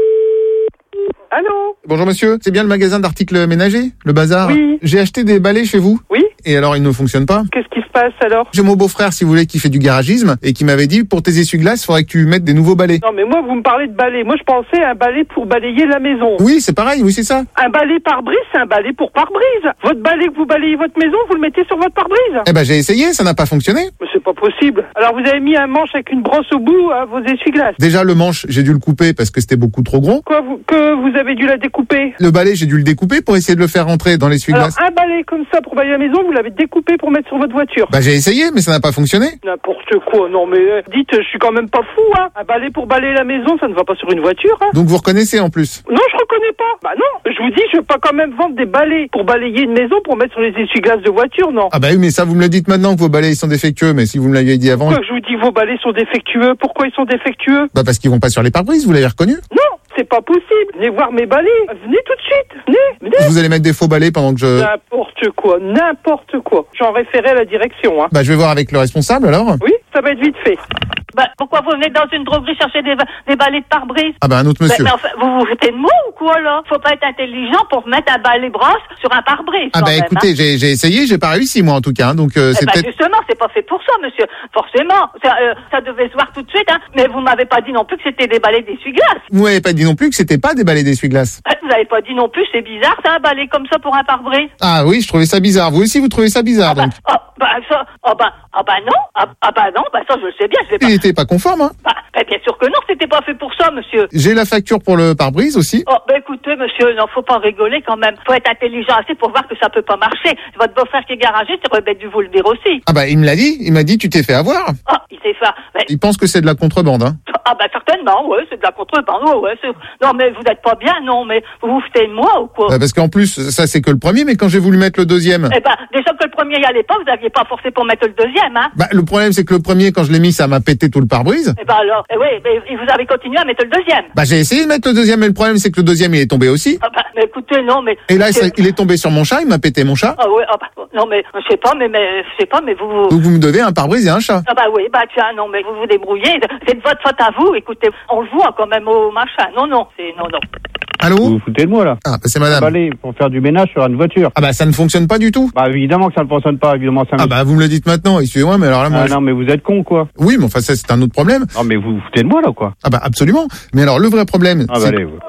Allô? Bonjour monsieur, c'est bien le magasin d'articles ménagers, le bazar? Oui. J'ai acheté des balais chez vous. Oui. Et alors ils ne fonctionnent pas? Qu'est-ce qui se passe alors? J'ai mon beau-frère, si vous voulez, qui fait du garagisme et qui m'avait dit pour tes essuie-glaces, faudrait que tu mettes des nouveaux balais. Non mais moi vous me parlez de balai. Moi je pensais à un balai pour balayer la maison. Oui, c'est pareil, oui c'est ça. Un balai pare-brise, c'est un balai pour pare-brise. Votre balai que vous balayez votre maison, vous le mettez sur votre pare-brise. Eh ben j'ai essayé, ça n'a pas fonctionné. Mais c'est pas possible. Alors vous avez mis un manche avec une brosse au bout à vos essuie-glaces. Déjà le manche, j'ai dû le couper parce que c'était beaucoup trop gros. Quoi, vous, que vous avez dû la découper? Le balai, j'ai dû le découper pour essayer de le faire rentrer dans l'essuie-glace. Alors un balai comme ça pour balayer la maison, vous l'avez découpé pour mettre sur votre voiture. Bah j'ai essayé, mais ça n'a pas fonctionné. N'importe quoi, non mais euh, dites, je suis quand même pas fou, hein. Un balai pour balayer la maison, ça ne va pas sur une voiture, hein. Donc vous reconnaissez en plus? Non, je reconnais pas. Bah non, je vous dis, je vais pas quand même vendre des balais pour balayer une maison pour mettre sur les essuie-glaces de voiture, non. Ah bah oui, mais ça vous me le dites maintenant que vos balais ils sont défectueux, mais si vous me l'aviez dit avant... Pourquoi je vous dis vos balais sont défectueux? Pourquoi ils sont défectueux? Bah parce qu'ils vont pas sur les pare-brises, vous l'avez reconnu? Non, c'est pas possible. Venez voir mes balais. Venez tout de suite. Venez, venez. Vous allez mettre des faux balais pendant que je... N'importe quoi, n'importe quoi. J'en référais à la direction, hein. Bah je vais voir avec le responsable alors. Oui, ça va être vite fait. Bah, pourquoi vous venez dans une droguerie chercher des, des balais de pare-brise? Ah bah un autre monsieur. Mais, mais enfin, vous vous foutez de moi ou quoi, là? Faut pas être intelligent pour mettre un balai brosse sur un pare-brise. Ah bah même, écoutez, hein. j'ai, j'ai essayé, j'ai pas réussi moi en tout cas, hein, donc euh, Eh c'est ben, peut-être... justement, c'est pas fait pour ça, monsieur. Forcément. Ça, euh, ça devait se voir tout de suite, hein. Mais vous m'avez pas dit non plus que c'était des balais d'essuie-glace. Vous m'avez pas dit non plus que c'était pas des balais d'essuie-glace. Euh, Vous avez pas dit non plus, c'est bizarre, ça, un balai comme ça pour un pare-brise. Ah oui, je trouvais ça bizarre. Vous aussi vous trouvez ça bizarre donc? Ah, bah, ça, ah, bah, ah, bah, non. Ah, ah, bah, non, bah, ça, je le sais bien, je l'ai pas. Il était pas conforme, hein? Bah, bah, bien sûr que non, c'était pas fait pour ça, monsieur. J'ai la facture pour le pare-brise aussi. Oh, bah écoutez, monsieur, non, faut pas rigoler quand même. Faut être intelligent assez pour voir que ça peut pas marcher. Votre beau-frère qui est garagiste, il aurait bien dû vous le dire aussi. Ah bah il me l'a dit, il m'a dit tu t'es fait avoir. Ah, il s'est fait... Mais... Il pense que c'est de la contrebande, hein. Ah bah certainement, ouais, c'est de la contrebande, ouais, ouais. C'est... Non mais vous n'êtes pas bien, non, mais vous vous foutez de moi ou quoi? Bah parce qu'en plus, ça c'est que le premier, mais quand j'ai voulu mettre le deuxième... Eh ben, déjà que le premier y allait pas, vous aviez pas forcé pour mettre le deuxième, hein. Bah le problème c'est que le premier, quand je l'ai mis, ça m'a pété tout le pare-brise. Eh ben alors, eh oui, mais vous avez continué à mettre le deuxième. Bah j'ai essayé de mettre le deuxième, mais le problème c'est que le deuxième il est tombé aussi. Ah bah, mais écoutez, non, mais... Et là, ça, il est tombé sur mon chat, il m'a pété mon chat. Ah ouais, ah bah, non mais, je sais pas, mais, mais, je sais pas, mais vous... vous... Donc vous me devez un pare-brise et un chat. Ah bah oui, bah tiens, non, mais vous vous débrouillez, c'est de votre faute à vous, écoutez, on le voit quand même au machin, non, non, c'est, non, non. Allô? Vous vous foutez de moi, là? Ah, bah c'est madame. Un balai pour faire du ménage sur une voiture. Ah bah ça ne fonctionne pas du tout. Bah évidemment que ça ne fonctionne pas, évidemment ça. Ah bah vous me le dites maintenant, excusez-moi, mais alors là moi... Ah je... non, mais vous êtes con, quoi. Oui, mais enfin ça c'est un autre problème. Non, mais vous vous foutez de moi, là, quoi. Ah bah absolument. Mais alors le vrai problème... Ah bah c'est... allez, vous.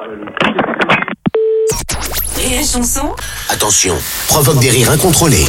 Rire et chanson. Attention, provoque des rires incontrôlés.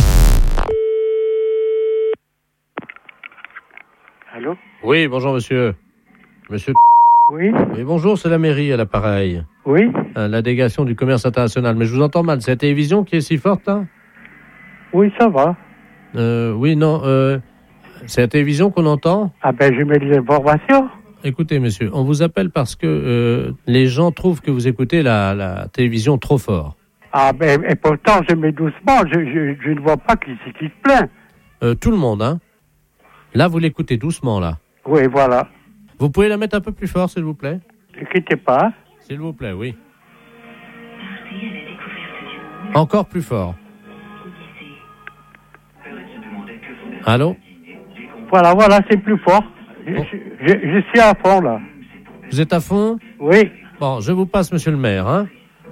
Allô? Oui, bonjour monsieur. Monsieur... Oui? Oui, bonjour, c'est la mairie à l'appareil. Oui? Euh, la délégation du commerce international. Mais je vous entends mal, c'est la télévision qui est si forte, là? Oui, ça va. Euh, oui, non, euh, c'est la télévision qu'on entend? Ah ben, je mets des informations. Écoutez, monsieur, on vous appelle parce que euh, les gens trouvent que vous écoutez la, la télévision trop fort. Ah ben, et pourtant, je mets doucement, je, je, je ne vois pas qui c'est qui se plaint. Euh, tout le monde, hein? Là, vous l'écoutez doucement, là. Oui, voilà. Vous pouvez la mettre un peu plus fort, s'il vous plaît? Ne quittez pas. S'il vous plaît, oui. Encore plus fort. Allô? Voilà, voilà, c'est plus fort. Je, Oh. je, je suis à fond, là. Vous êtes à fond? Oui. Bon, je vous passe, monsieur le maire, hein?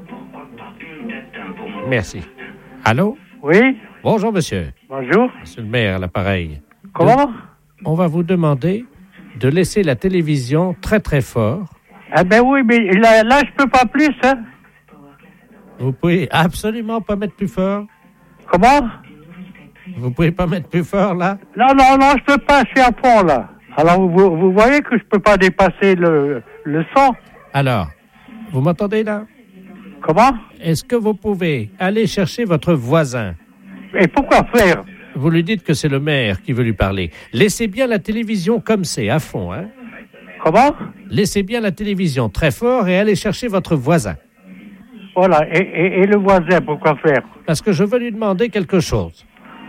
Merci. Allô? Oui. Bonjour, monsieur. Bonjour. Monsieur le maire, à l'appareil. Comment? De... On va vous demander de laisser la télévision très, très fort. Ah ben oui, mais là, là je peux pas plus, hein. Vous pouvez absolument pas mettre plus fort. Comment? Vous pouvez pas mettre plus fort, là? Non, non, non, je peux pas, je suis à fond, là. Alors, vous, vous voyez que je peux pas dépasser le, le son. Alors, vous m'entendez, là? Comment? Est-ce que vous pouvez aller chercher votre voisin? Et pourquoi faire? Vous lui dites que c'est le maire qui veut lui parler. Laissez bien la télévision comme c'est, à fond, hein? Comment? Laissez bien la télévision très fort et allez chercher votre voisin. Voilà, et, et, et le voisin, pourquoi faire? Parce que je veux lui demander quelque chose.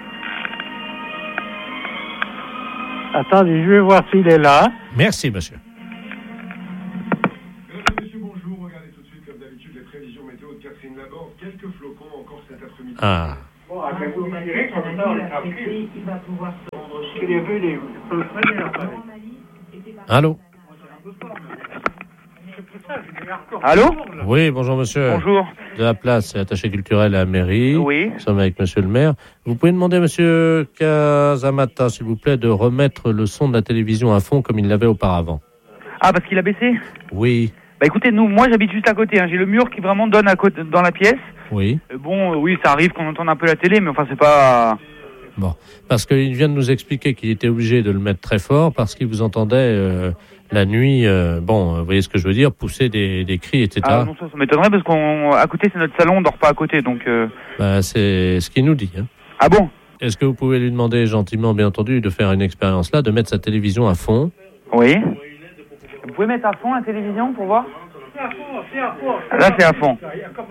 Attendez, je vais voir s'il est là. Merci, monsieur. Ah. Bon, après vous me direz comme ça, on est tranquille. Il va pouvoir se rendre chez lui. Allô? Allô? Oui, bonjour monsieur. Bonjour. De la place, c'est attaché culturel à la mairie. Oui. Nous sommes avec monsieur le maire. Vous pouvez demander à monsieur Casamata, s'il vous plaît, de remettre le son de la télévision à fond comme il l'avait auparavant. Ah, parce qu'il a baissé? Oui. Bah écoutez, nous, moi j'habite juste à côté, hein. J'ai le mur qui vraiment donne à côté, dans la pièce. Oui. Euh, bon, euh, oui, ça arrive qu'on entende un peu la télé, mais enfin c'est pas... Bon, parce qu'il vient de nous expliquer qu'il était obligé de le mettre très fort parce qu'il vous entendait euh, la nuit, euh, bon, vous voyez ce que je veux dire, pousser des, des cris, et cetera. Ah non, ça, ça m'étonnerait parce qu'à côté c'est notre salon, on dort pas à côté, donc... Euh... Bah, c'est ce qu'il nous dit. Hein. Ah bon? Est-ce que vous pouvez lui demander gentiment, bien entendu, de faire une expérience là, de mettre sa télévision à fond? Oui. Vous pouvez mettre à fond la télévision pour voir? C'est à fond, c'est à fond. Là c'est à fond.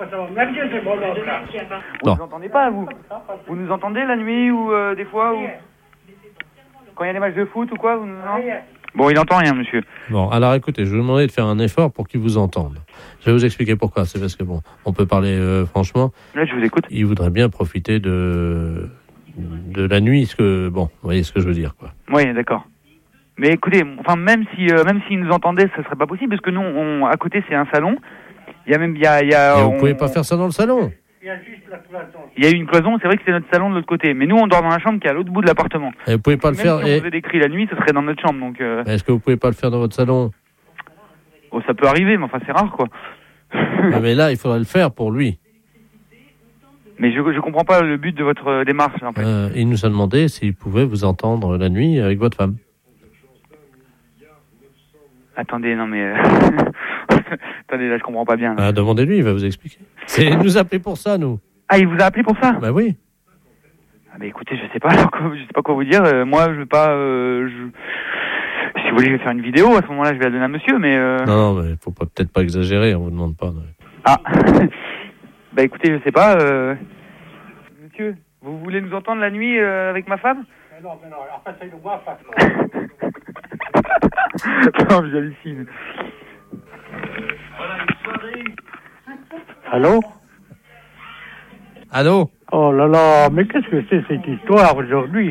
Vous Non. nous entendez pas, vous? Vous nous entendez la nuit ou euh, des fois ou... Quand il y a des matchs de foot ou quoi vous... Non. Bon, il entend rien, monsieur. Bon, alors écoutez, je vais vous demander de faire un effort pour qu'il vous entende. Je vais vous expliquer pourquoi. C'est parce que, bon, on peut parler euh, franchement. Là, je vous écoute. Il voudrait bien profiter de, de la nuit, ce que, bon, vous voyez ce que je veux dire, quoi. Oui, d'accord. Mais écoutez, enfin, même si, euh, même s'ils nous entendaient, ça serait pas possible, parce que nous, on, à côté, c'est un salon. Il y a même, il y a, il y a. Et on... vous pouvez pas faire ça dans le salon. Il y a juste la cloison. Il y a une cloison, c'est vrai que c'est notre salon de l'autre côté. Mais nous, on dort dans la chambre qui est à l'autre bout de l'appartement. Et vous pouvez pas le même faire. Si on et... faisait des cris la nuit, ce serait dans notre chambre, donc. Euh... Est-ce que vous pouvez pas le faire dans votre salon? Oh, ça peut arriver, mais enfin, c'est rare, quoi. Mais là, il faudrait le faire pour lui. Mais je, je comprends pas le but de votre euh, démarche, en fait. Euh, il nous a demandé s'il pouvait vous entendre la nuit avec votre femme. Attendez, non mais... Euh... Attendez, là, je comprends pas bien. Là. Ah, demandez-lui, il va vous expliquer. C'est il nous a appelé pour ça, nous. Ah, il vous a appelé pour ça? Bah oui. Ah, bah écoutez, je sais pas, je sais pas quoi vous dire. Euh, moi, je veux pas... Euh, je... Si vous voulez, je vais faire une vidéo. À ce moment-là, je vais la donner à monsieur, mais... Euh... Non, non, mais faut pas, peut-être pas exagérer, on vous demande pas. Non. Ah. Bah écoutez, je sais pas. Euh... Monsieur, vous voulez nous entendre la nuit euh, avec ma femme? Mais non, mais non, alors passez-le moi, face. Non, mais j'hallucine. Allô? Allô? Oh là là, mais qu'est-ce que c'est cette histoire aujourd'hui?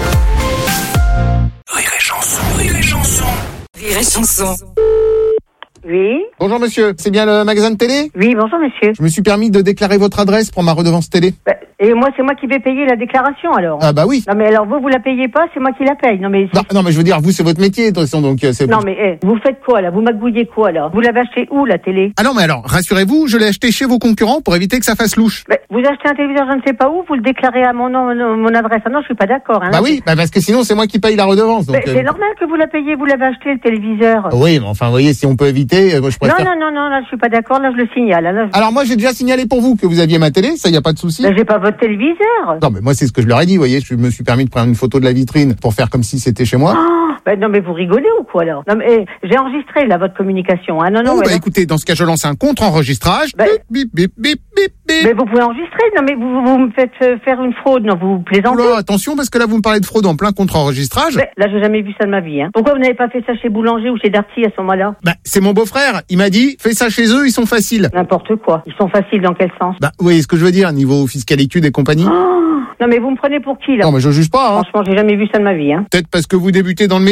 Rire et chanson, rire et chanson. Rire et chanson. Oui. Bonjour monsieur, c'est bien le magasin de télé? Oui, bonjour monsieur. Je me suis permis de déclarer votre adresse pour ma redevance télé. Bah, et moi, c'est moi qui vais payer la déclaration alors. Ah bah oui. Non mais alors vous, vous la payez pas, c'est moi qui la paye. Non mais... Non, non mais je veux dire, vous c'est votre métier, de toute façon, donc euh, c'est... Non mais eh, vous faites quoi là? Vous magouillez quoi là? Vous l'avez acheté où la télé? Ah non mais alors, rassurez-vous, je l'ai acheté chez vos concurrents pour éviter que ça fasse louche. Bah, vous achetez un téléviseur je ne sais pas où, vous le déclarez à mon nom, mon, mon adresse. Ah non, je suis pas d'accord. Hein, bah oui, bah parce que sinon c'est moi qui paye la redevance. Donc, bah, c'est euh... normal que vous la payiez, vous l'avez acheté le téléviseur. Oui, mais enfin, vous voyez, si on peut éviter, euh, moi je préfère... Non, non, non, non, là je suis pas d'accord, là je le signale. Là, je... Alors moi j'ai déjà signalé pour vous que vous aviez ma télé, ça y a pas de souci. Bah, j'ai pas votre téléviseur. Non mais moi c'est ce que je leur ai dit, vous voyez, je me suis permis de prendre une photo de la vitrine pour faire comme si c'était chez moi. Oh, bah non mais vous rigolez ou quoi là? Non mais eh, j'ai enregistré là votre communication. Hein. Non non. Oh, ouais, bah non. écoutez, dans ce cas je lance un contre-enregistrage. Bah, bip, bip, bip, bip, bip. Mais vous pouvez enregistrer. Non mais vous, vous me faites euh, faire une fraude. Non vous plaisantez. Oula, attention parce que là vous me parlez de fraude en plein contre-enregistrage. Bah, là j'ai jamais vu ça de ma vie. Hein. Pourquoi vous n'avez pas fait ça chez Boulanger ou chez Darty à ce moment-là? Bah c'est mon beau-frère, il m'a dit fais ça chez eux, ils sont faciles. N'importe quoi. Ils sont faciles dans quel sens? Bah oui, ce que je veux dire, niveau fiscalitude et compagnie. Oh, non mais vous me prenez pour qui là? Non mais je juge pas. Hein. Franchement j'ai jamais vu ça de ma vie. Hein. Peut-être parce que vous débutez dans le métier.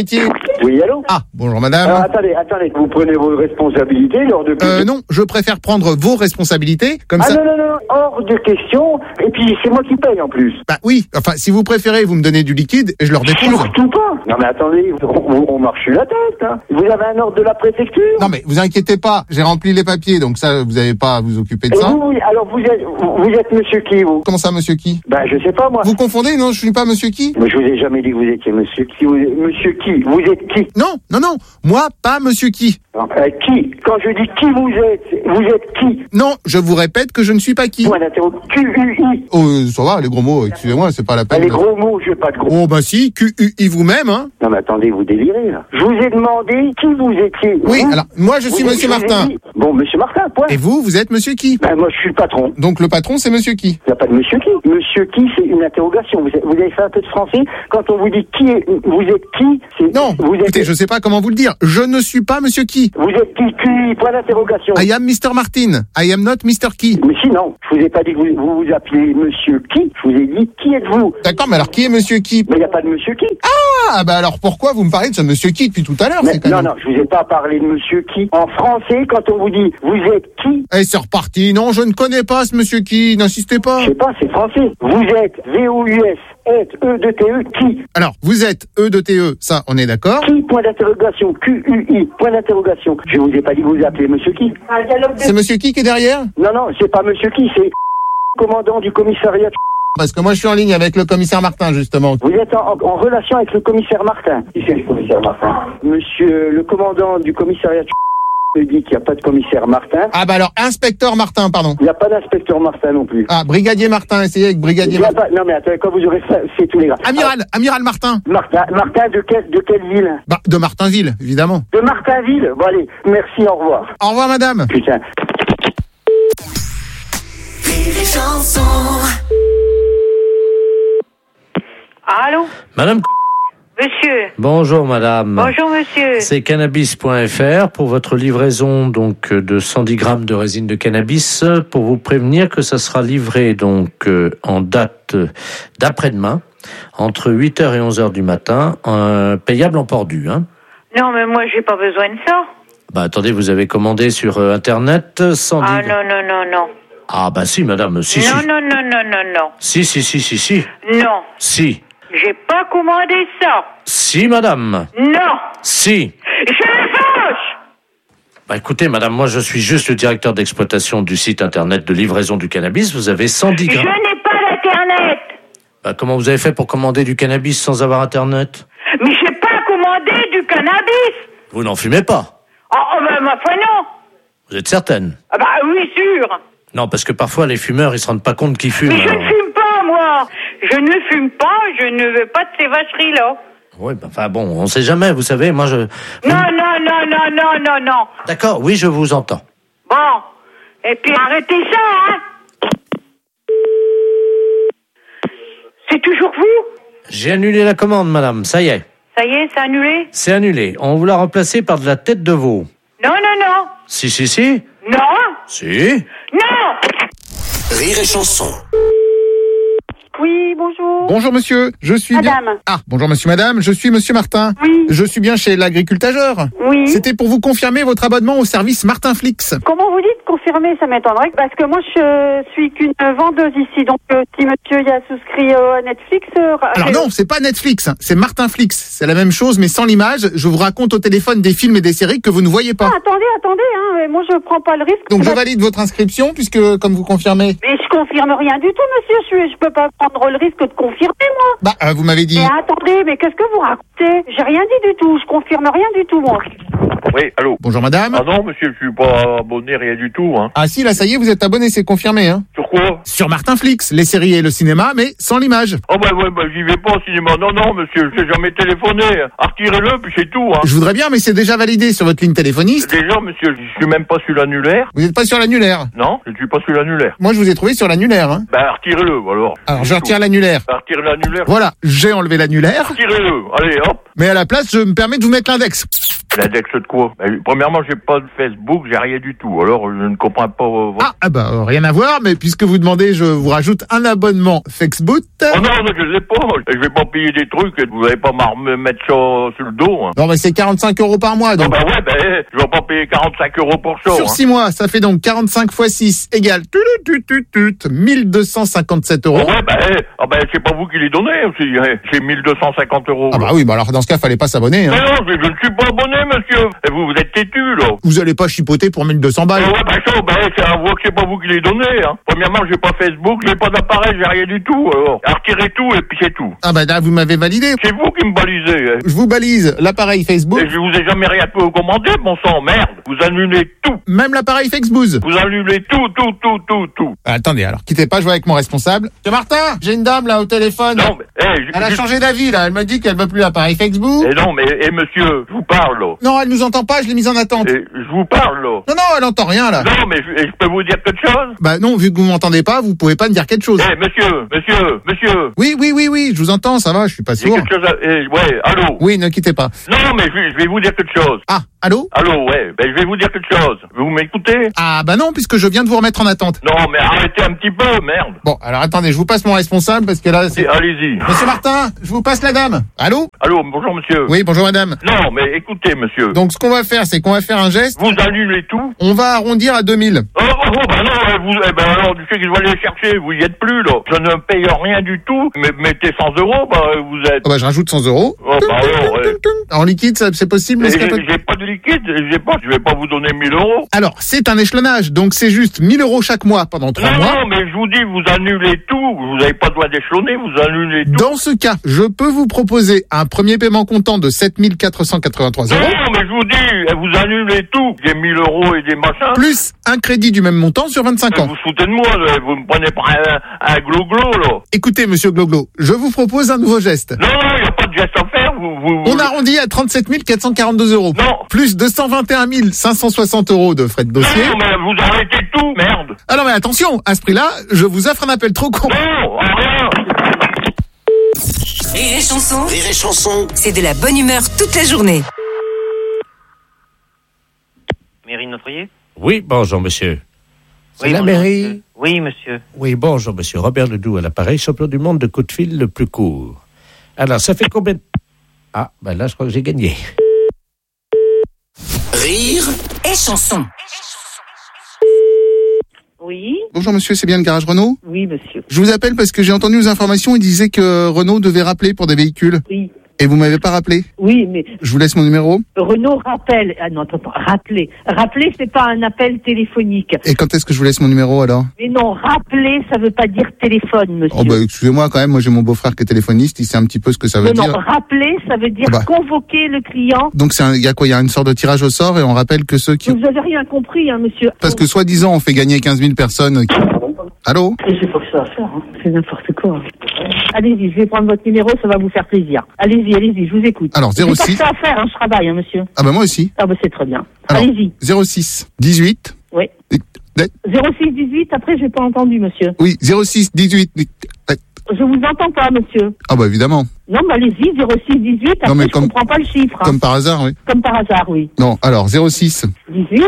Oui, allô? Ah, bonjour madame. Alors attendez, attendez, vous prenez vos responsabilités lors de... Euh, non, je préfère prendre vos responsabilités, comme ah ça... non, non, non, hors de question, et puis c'est moi qui paye en plus. Bah oui, enfin, si vous préférez, vous me donnez du liquide et je leur dépose. Surtout pas. Non mais attendez, on, on marche sur la tête, hein. Vous avez un ordre de la préfecture? Non mais vous inquiétez pas, j'ai rempli les papiers, donc ça, vous n'avez pas à vous occuper de et ça. Vous, oui, alors vous êtes, vous êtes monsieur qui, vous? Comment ça, monsieur qui? Ben je sais pas, moi. Vous confondez, non, je suis pas monsieur qui? Mais je vous ai jamais dit que vous étiez monsieur qui. Vous, monsieur qui? Vous êtes qui? Non, non, non, moi, pas monsieur qui. Non, euh, qui? Quand je dis qui vous êtes, vous êtes qui? Non, je vous répète que je ne suis pas qui. Point d'interro, Q U I. Oh, euh, ça va, les gros mots, excusez-moi, c'est pas la peine. Ah, les gros mots, je veux pas de gros. Oh, bah si, Q U I vous-même, hein. Non mais attendez, vous délirez, là. Je vous ai demandé qui vous étiez. Oui, vous, alors, moi, je suis vous, monsieur je Martin. Dit, bon, monsieur Martin, point. Et vous, vous êtes monsieur qui? Ben, moi, je suis le patron. Donc, le patron, c'est monsieur qui? Il n'y a pas de monsieur qui. Monsieur qui, c'est une interrogation. Vous avez, vous avez fait un peu de français. Quand on vous dit qui est, vous êtes qui, c'est... Non, vous êtes... écoutez, je sais pas comment vous le dire. Je ne suis pas monsieur qui. Vous êtes qui, qui, point d'interrogation. I am mister Martin. I am not mister qui. Mais sinon, je vous ai pas dit que vous vous, vous appelez monsieur qui. Je vous ai dit qui êtes-vous. D'accord, mais alors qui est monsieur qui? Mais il n'y a pas de monsieur qui. Ah, bah alors pourquoi vous me parlez de ce monsieur qui depuis tout à l'heure? Non, même... non, je vous ai pas parlé de monsieur qui. En français, quand on vous dit vous êtes qui? Eh, c'est reparti. Non, je ne connais pas ce monsieur qui. N'insistez pas. Je sais pas, c'est français. Vous êtes V O U S. Êtes E de T E qui? Alors, vous êtes E de T E, ça, on est d'accord? Qui, point d'interrogation, Q U I, point d'interrogation. Je vous ai pas dit que vous appelez monsieur qui? C'est monsieur qui qui est derrière? Non, non, c'est pas monsieur qui, c'est commandant du commissariat. Parce que moi, je suis en ligne avec le commissaire Martin, justement. Vous êtes en, en, en relation avec le commissaire Martin. Qui c'est le commissaire Martin? Monsieur le commandant du commissariat me dit qu'il n'y a pas de commissaire Martin. Ah bah alors, inspecteur Martin, pardon. Il n'y a pas d'inspecteur Martin non plus. Ah, brigadier Martin, essayez avec brigadier Martin. Pas... Non mais attendez, quand vous aurez fait, c'est tous les gars. Amiral, ah. Amiral Martin. Martin, Martin de quelle, de quelle ville? Bah, de Martinville, évidemment. De Martinville? Bon allez, merci, au revoir. Au revoir madame. Putain. Allô? Madame. Monsieur. Bonjour madame. Bonjour monsieur. C'est cannabis point F R pour votre livraison donc de cent dix grammes de résine de cannabis, pour vous prévenir que ça sera livré donc en date d'après-demain entre huit heures et onze heures du matin, euh, payable en port dû, hein. Non mais moi j'ai pas besoin de ça. Bah attendez, vous avez commandé sur euh, internet cent dix. Ah non non non non. Ah bah si madame, si non, si. Non non non non non non. Si si si si si. Non. Si. J'ai pas commandé ça. Si, madame. Non. Si. Je me fâche. Bah écoutez, madame, moi je suis juste le directeur d'exploitation du site internet de livraison du cannabis. Vous avez cent dix grammes. Je n'ai pas d'internet. Bah comment vous avez fait pour commander du cannabis sans avoir internet? Mais j'ai pas commandé du cannabis. Vous n'en fumez pas? Oh, oh bah, ma foi non. Vous êtes certaine? Ah bah oui, sûr. Non, parce que parfois les fumeurs, ils se rendent pas compte qu'ils fument. Mais je alors... ne fume pas, moi. Je ne fume pas, je ne veux pas de ces vacheries-là. Oui, bah, enfin bon, on sait jamais, vous savez, moi je... Non, non, non, non, non, non, non. D'accord, oui, je vous entends. Bon, et puis arrêtez ça, hein. C'est toujours vous? J'ai annulé la commande, madame, ça y est. Ça y est, c'est annulé? C'est annulé. On vous l'a remplacé par de la tête de veau. Non, non, non. Si, si, si. Non. Si. Non. Rire et chanson. Oui, bonjour. Bonjour monsieur, je suis Madame. bien... Ah, bonjour monsieur madame, je suis monsieur Martin. Oui. Je suis bien chez l'agricultageur. Oui. C'était pour vous confirmer votre abonnement au service Martin Flix. Comment vous dites confirmer? Ça m'étonnerait, parce que moi je suis qu'une vendeuse ici, donc euh, si monsieur y a souscrit euh, à Netflix... Euh, Alors non, c'est pas Netflix, hein, c'est Martin Flix. C'est la même chose mais sans l'image. Je vous raconte au téléphone des films et des séries que vous ne voyez pas. Ah, attendez, attendez, hein, moi je prends pas le risque. Donc je valide votre inscription puisque, comme vous confirmez... Mais je confirme rien du tout, monsieur, je, suis, je peux pas prendre le risque de confirmer, moi. Bah, euh, vous m'avez dit... Mais attendez, mais qu'est-ce que vous racontez? J'ai rien dit du tout, je confirme rien du tout, moi. Oui, allô. Bonjour madame. Ah non, monsieur, je suis pas abonné, rien du tout, hein. Ah si, là, ça y est, vous êtes abonné, c'est confirmé, hein. Sur quoi? Sur Martin Flix, les séries et le cinéma, mais sans l'image. Oh bah ouais, bah j'y vais pas au cinéma. Non, non, monsieur, je n'ai jamais téléphoné. Retirez-le, puis c'est tout, hein. Je voudrais bien, mais c'est déjà validé sur votre ligne téléphoniste. Déjà, monsieur, je suis même pas sur l'annulaire. Vous n'êtes pas sur l'annulaire? Non, je ne suis pas sur l'annulaire. Moi, je vous ai trouvé sur l'annulaire, hein. Bah retirez-le, alors. Alors, je retire l'annulaire. Bah, retirez l'annulaire. Voilà, j'ai enlevé l'annulaire. Retirez-le, allez, hop. Mais à la place, je me permets de vous mettre l'index. L'index de quoi? Bah, premièrement, j'ai pas de Facebook, j'ai rien du tout. Alors, je ne comprends pas... Euh, ah, ah bah, euh, rien à voir, mais puisque vous demandez, je vous rajoute un abonnement Facebook. Oh non, non, je sais pas. Je vais pas payer des trucs et vous allez pas me mettre ça sur le dos. Hein. Non, mais c'est quarante-cinq euros par mois, donc. Ah bah ouais, bah, je vais pas payer quarante-cinq euros pour ça. Sur hein. six mois, ça fait donc quarante-cinq fois six égale mille deux cent cinquante-sept euros. Ah ouais, bah, eh, ah bah, c'est pas vous qui les donnez aussi. C'est mille deux cent cinquante euros. Ah bah oui, bah alors dans ce cas, fallait pas s'abonner. Hein. Mais non, je, je ne suis pas abonné, monsieur. Et vous, vous êtes têtu, là. Vous allez pas chipoter pour mille deux cents balles. Ah ouais, bah ça, bah, c'est un voix que c'est pas vous qui les donnez, hein. Premièrement, j'ai pas Facebook, j'ai pas d'appareil, j'ai rien du tout, alors. Retirez tout et puis c'est tout. Ah bah là, vous m'avez validé. C'est vous qui me balisez. Hein. Je vous balise l'appareil Facebook. Et je vous ai jamais rien commandé, bon sang, merde. Vous annulez tout. Même l'appareil Facebook. Vous annulez tout, tout, tout, tout, tout. Ah, attendez, alors, quittez pas, je vois avec mon responsable. Monsieur Martin, j'ai une dame, là, au téléphone. Non, mais, hey, elle a changé d'avis, là. Elle m'a dit qu'elle veut plus l'appareil Facebook. Et non, mais, eh, monsieur, je vous parle, là. Non, elle nous entend pas, je l'ai mise en attente. Et je vous parle, là. Non, non, elle entend rien, là. Non, mais je, je peux vous dire quelque chose? Bah non, vu que vous m'entendez pas, vous pouvez pas me dire quelque chose. Eh, monsieur, monsieur, monsieur. Oui, oui, oui, oui, je vous entends, ça va, je suis pas sourd. quelque chose à... eh, ouais, allô? Oui, ne quittez pas. Non, mais je, je vais vous dire quelque chose. Ah, allô? Allô, ouais, ben je vais vous dire quelque chose. Vous m'écoutez? Ah, bah non, puisque je viens de vous remettre en attente. Non, mais arrêtez un petit peu, merde. Bon, alors attendez, je vous passe mon responsable, parce que là, c'est... Allez-y. Monsieur Martin, je vous passe la dame. Allô? Allô, bonjour monsieur. Oui, bonjour madame. Non, mais écoutez monsieur. Donc ce qu'on va faire, c'est qu'on va faire un geste. Vous annulez tout? On va arrondir à deux mille. Oh, oh, oh bah non, vous, eh ben alors, du fait que je vais aller chercher, vous y êtes plus, là. Je ne paye rien du tout, mais mettez cent euros, bah vous êtes... Oh bah je rajoute cent euros. Oh bah alors, ouais. En liquide, ça, c'est possible? J'ai j'ai pas de liquide, j'ai pas, je vais pas vous donner mille euros. Alors, c'est un échelonnage, donc c'est juste mille euros chaque mois pendant trois non, mois. Non, mais je vous dis, vous annulez tout, vous n'avez pas le droit d'échelonner, vous annulez tout. Dans ce cas, je peux vous proposer un premier paiement comptant de sept mille quatre cent quatre-vingt-trois euros. Non, mais je vous dis, vous annulez tout, des mille euros et des machins. Plus un crédit du même montant sur vingt-cinq ans. Vous foutez de moi, là, vous me prenez pour un, un glo-glo, là. Écoutez, monsieur Gloglo, je vous propose un nouveau geste. Non, non, il n'y a pas de geste à faire, vous... vous On arrondit à trente-sept mille quatre cent quarante-deux euros. Non. Plus deux cent vingt et un mille cinq cent soixante euros de frais de dossier. Non, mais vous arrêtez tout, merde. Ah non, mais attention, à ce prix-là, je vous offre un appel trop con. Non, rien. Rire et chanson. Rire et chanson. C'est de la bonne humeur toute la journée. Mairie de Notre-Riez? Oui, bonjour monsieur. C'est Oui, la bonjour, mairie? monsieur. Oui, monsieur. Oui, bonjour monsieur. Robert Ledoux à l'appareil, champion du monde de coup de fil le plus court. Alors, ça fait combien de... Ah, ben là, je crois que j'ai gagné. Rire et chanson. Oui. Bonjour monsieur, c'est bien le garage Renault? Oui, monsieur. Je vous appelle parce que j'ai entendu aux informations, il disait que Renault devait rappeler pour des véhicules. Oui. Et vous m'avez pas rappelé? Oui, mais... Je vous laisse mon numéro. Renault rappelle... Ah non, attends, attends, rappeler. Rappeler, c'est pas un appel téléphonique. Et quand est-ce que je vous laisse mon numéro alors? Mais non, rappeler, ça veut pas dire téléphone, monsieur. Oh bah excusez-moi quand même, moi j'ai mon beau-frère qui est téléphoniste, il sait un petit peu ce que ça veut non, dire. Non, rappeler, ça veut dire Ah bah. convoquer le client. Donc c'est un- il y a quoi? Il y a une sorte de tirage au sort et on rappelle que ceux qui... Vous avez rien compris, hein, monsieur. Parce que soi-disant on fait gagner quinze mille personnes qui... Allô? Je sais pas que ça à faire, hein. C'est n'importe quoi. Allez-y, je vais prendre votre numéro, ça va vous faire plaisir. Allez-y, allez-y, je vous écoute. Alors, zéro six. J'ai pas que ça à faire, hein, je travaille, hein, monsieur. Ah bah moi aussi. Ah bah c'est très bien. Alors, Allez-y. zéro six dix-huit. Oui. zéro six dix-huit, après j'ai pas entendu, monsieur. Oui, zéro six dix-huit. Je vous entends pas, monsieur. Ah bah évidemment. Non, mais allez-y, zéro six dix-huit, après Non, mais je comme- comprends pas le chiffre. hein. Comme par hasard, oui. Comme par hasard, oui. Non, alors zéro six dix-huit.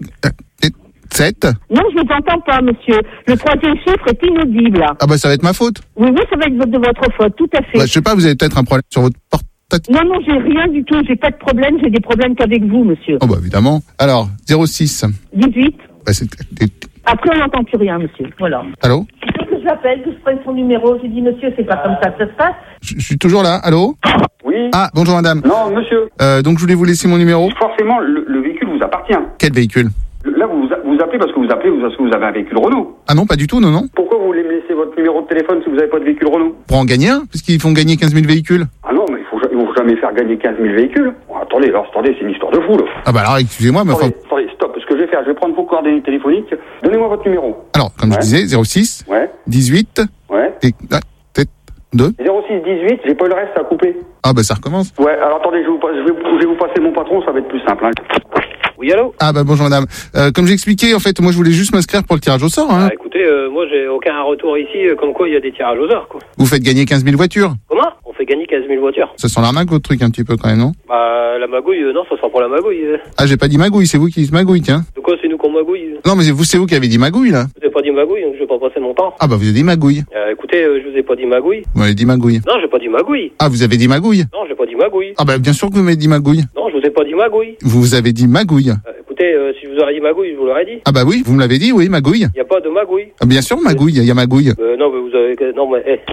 sept. Non, je vous entends pas, monsieur. Le troisième chiffre est inaudible. Ah bah ça va être ma faute. Oui, oui, ça va être de votre faute, tout à fait. Bah, je sais pas, vous avez peut-être un problème sur votre portable. Non, non, j'ai rien du tout. J'ai pas de problème. J'ai des problèmes qu'avec vous, monsieur. Oh bah évidemment. Alors, zéro six. dix-huit. Bah, c'est... Après, on n'entend plus rien, monsieur. Voilà. Allô? Il faut que je l'appelle, que je prenne son numéro. J'ai dit, monsieur, c'est pas comme ça que ça se passe. Je je suis toujours là, allô? Oui. Ah, bonjour madame. Non, monsieur. Euh, donc je voulais vous laisser mon numéro. Forcément, le, le véhicule vous appartient. Quel véhicule? Là, vous vous appelez parce que vous appelez parce que vous avez un véhicule Renault. Ah non, pas du tout, non, non. Pourquoi vous voulez me laisser votre numéro de téléphone si vous n'avez pas de véhicule Renault? Pour en gagner un, puisqu'ils font gagner quinze mille véhicules. Ah non, mais il faut, ils vont jamais faire gagner quinze mille véhicules. Bon, attendez, alors, attendez, c'est une histoire de fou, là. Ah bah alors, excusez-moi, mais enfin... Attendez, attendez, stop. Ce que je vais faire, je vais prendre vos coordonnées téléphoniques. Donnez-moi votre numéro. Alors, comme Ouais. je disais, zéro six Ouais. dix-huit Ouais. et... Ah, peut-être deux. zéro six dix-huit, j'ai pas eu le reste, ça a coupé. Ah bah ça recommence. Ouais, alors attendez, je, vous, passe- je, vais, je vais vous passer mon patron, ça va être plus simple. Hein. Oui, allô? Ah bah bonjour madame. Euh, comme j'expliquais, en fait, moi je voulais juste m'inscrire pour le tirage au sort. Hein. Ah, écoutez, euh, moi j'ai aucun retour ici, euh, comme quoi il y a des tirages au sort, quoi. Vous faites gagner quinze mille voitures. Comment? On fait gagné quinze mille voitures. Ça sent l'arnaque votre truc un petit peu quand même, non? Bah, la magouille, euh, non, ça sent pas la magouille. euh. Ah, j'ai pas dit magouille, c'est vous qui dites magouille, tiens. De quoi, c'est nous qu'on magouille? Non, mais c'est vous, c'est vous qui avez dit magouille, là. Je vous ai pas dit magouille, donc je vais pas passer mon temps. Ah bah vous avez dit magouille. Euh, écoutez, euh, je vous ai pas dit magouille. Vous m'avez dit magouille. Non, j'ai pas dit magouille. Ah, vous avez dit magouille. Non, j'ai pas dit magouille. Ah bah bien sûr que vous m'avez dit magouille. Non, je vous ai pas dit magouille. Vous avez dit magouille. Euh, écoutez, euh, si je vous aurais dit magouille, je vous l'aurais dit. Ah bah oui, vous me l'avez dit, oui, magouille. Y a pas de magouille. Ah bien sûr, magouille, il y a magouille. Euh, non, mais vous avez... Non, mais... Eh.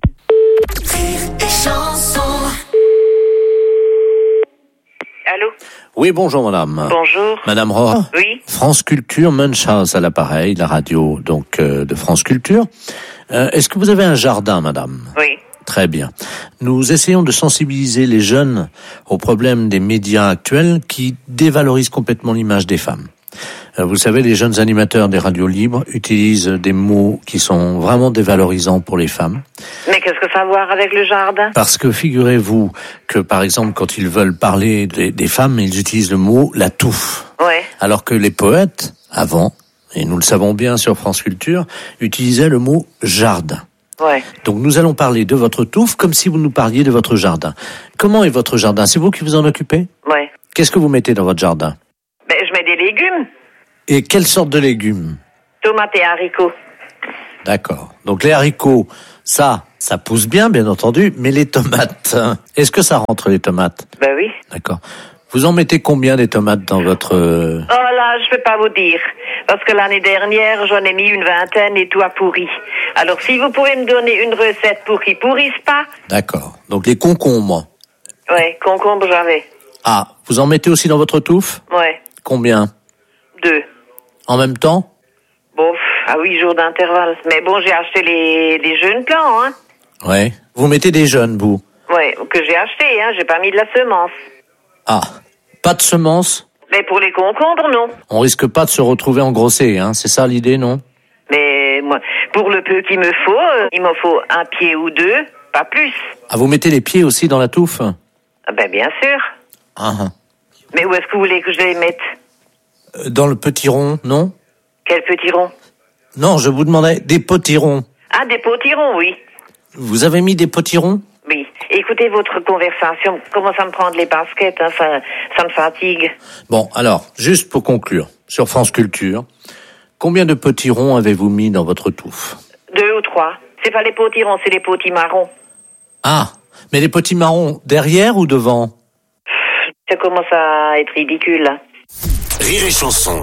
Allô? Oui, bonjour madame. Bonjour. Madame Rohr. Oui. France Culture, Munchhouse à l'appareil, la radio donc euh, de France Culture. Euh, est-ce que vous avez un jardin, madame? Oui. Très bien. Nous essayons de sensibiliser les jeunes aux problèmes des médias actuels qui dévalorisent complètement l'image des femmes. Euh, vous savez, les jeunes animateurs des radios libres utilisent des mots qui sont vraiment dévalorisants pour les femmes. Mais qu'est-ce que ça a à voir avec le jardin? Parce que figurez-vous que, par exemple, quand ils veulent parler des, des femmes, ils utilisent le mot « la touffe ». Ouais. Alors que les poètes, avant, et nous le savons bien sur France Culture, utilisaient le mot « jardin ». Ouais. Donc nous allons parler de votre touffe comme si vous nous parliez de votre jardin. Comment est votre jardin? C'est vous qui vous en occupez? Ouais. Qu'est-ce que vous mettez dans votre jardin? Ben, je mets des légumes. Et quelle sorte de légumes? Tomates et haricots. D'accord. Donc les haricots, ça, ça pousse bien, bien entendu, mais les tomates, hein, est-ce que ça rentre les tomates? Ben oui. D'accord. Vous en mettez combien des tomates dans votre... Oh là, je peux pas vous dire. Parce que l'année dernière, j'en ai mis une vingtaine et tout a pourri. Alors si vous pouvez me donner une recette pour qu'ils pourrissent pas... D'accord. Donc les concombres. Ouais, concombre j'avais. Ah, vous en mettez aussi dans votre touffe? Ouais. Combien? Deux. En même temps? Bon, à huit jours d'intervalle. Mais bon, j'ai acheté les, les jeunes plants, hein. Ouais. Vous mettez des jeunes, vous? Ouais, que j'ai acheté, hein. J'ai pas mis de la semence. Ah, pas de semences? Mais pour les concombres, non. On risque pas de se retrouver engrossé, hein. C'est ça l'idée, non? Mais moi, pour le peu qu'il me faut, euh, il m'en faut un pied ou deux, pas plus. Ah, vous mettez les pieds aussi dans la touffe? Ah ben bien sûr. Ah, ah. Mais où est-ce que vous voulez que je les mette? Euh, Dans le petit rond, non? Quel petit rond? Non, je vous demandais des potirons. Ah, des potirons, oui. Vous avez mis des potirons? Oui. Écoutez votre conversation, commence à me prendre les baskets, hein, ça, ça me fatigue. Bon, alors, juste pour conclure, sur France Culture, combien de potirons avez-vous mis dans votre touffe? Deux ou trois. C'est pas les potirons, c'est les potimarrons. Ah, mais les potimarrons, derrière ou devant? Ça commence à être ridicule, là. Rire et chanson.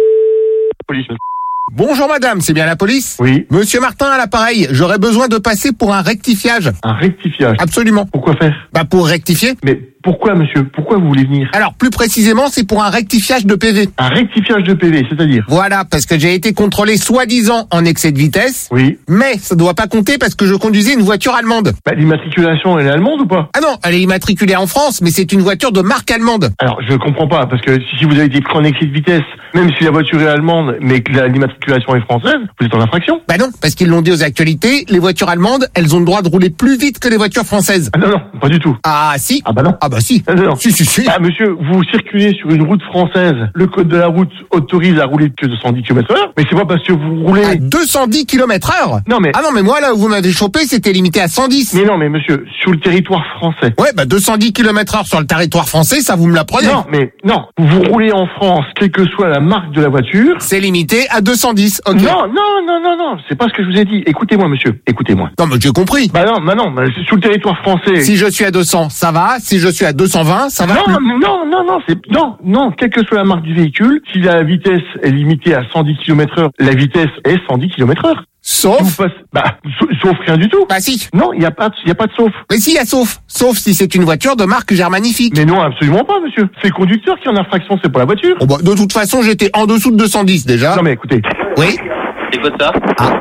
Police. Bonjour madame, c'est bien la police? Oui. Monsieur Martin à l'appareil, j'aurais besoin de passer pour un rectifiage. Un rectifiage? Absolument. Pourquoi faire? Bah pour rectifier. Mais pourquoi monsieur? Pourquoi vous voulez venir? Alors plus précisément, c'est pour un rectifiage de P V. Un rectifiage de P V, c'est-à-dire? Voilà, parce que j'ai été contrôlé soi-disant en excès de vitesse. Oui. Mais ça doit pas compter parce que je conduisais une voiture allemande. Bah l'immatriculation, elle est allemande ou pas? Ah non, elle est immatriculée en France, mais c'est une voiture de marque allemande. Alors je comprends pas, parce que si vous avez été pris en excès de vitesse, même si la voiture est allemande, mais que la- l'immatriculation est française, vous êtes en infraction. Bah non, parce qu'ils l'ont dit aux actualités, les voitures allemandes, elles ont le droit de rouler plus vite que les voitures françaises. Ah non, non, pas du tout. Ah si. Ah bah non. Ah bah si. Ah non, non. Si, si, si. Ah monsieur, vous circulez sur une route française, le code de la route autorise à rouler que deux cent dix kilomètres heure, mais c'est pas parce que vous roulez... À deux cent dix kilomètres heure? Non mais... Ah non, mais moi là où vous m'avez chopé, c'était limité à cent dix. Mais non mais monsieur, sur le territoire français... Ouais, bah deux cent dix kilomètres heure sur le territoire français, ça vous me l'apprenez. Non mais, non, vous roulez en France, quelle que soit la marque de la voiture... C'est limité à deux cent dix, ok. Non, non, non, non, non, c'est pas ce que je vous ai dit. Écoutez-moi monsieur, écoutez-moi. Non mais j'ai compris. Bah non, bah non, bah, c'est sur le territoire français... Si je suis à deux cents, ça va. Si je suis à deux cent vingt, ça va Non, plus. non, non, non, c'est non, non, quelle que soit la marque du véhicule, si la vitesse est limitée à cent dix kilomètres heure, la vitesse est cent dix kilomètres heure. Sauf. Si vous passez- bah, sa- sauf rien du tout. Bah si. Non, il y a pas, de- il y a pas de sauf. Mais si, il y a sauf. Sauf si c'est une voiture de marque germanifique. Mais non, absolument pas, monsieur. C'est le conducteur qui est en infraction, c'est pas la voiture. Bon bah, de toute façon, j'étais en dessous de deux cent dix déjà. Non mais écoutez. Oui. C'est quoi ça?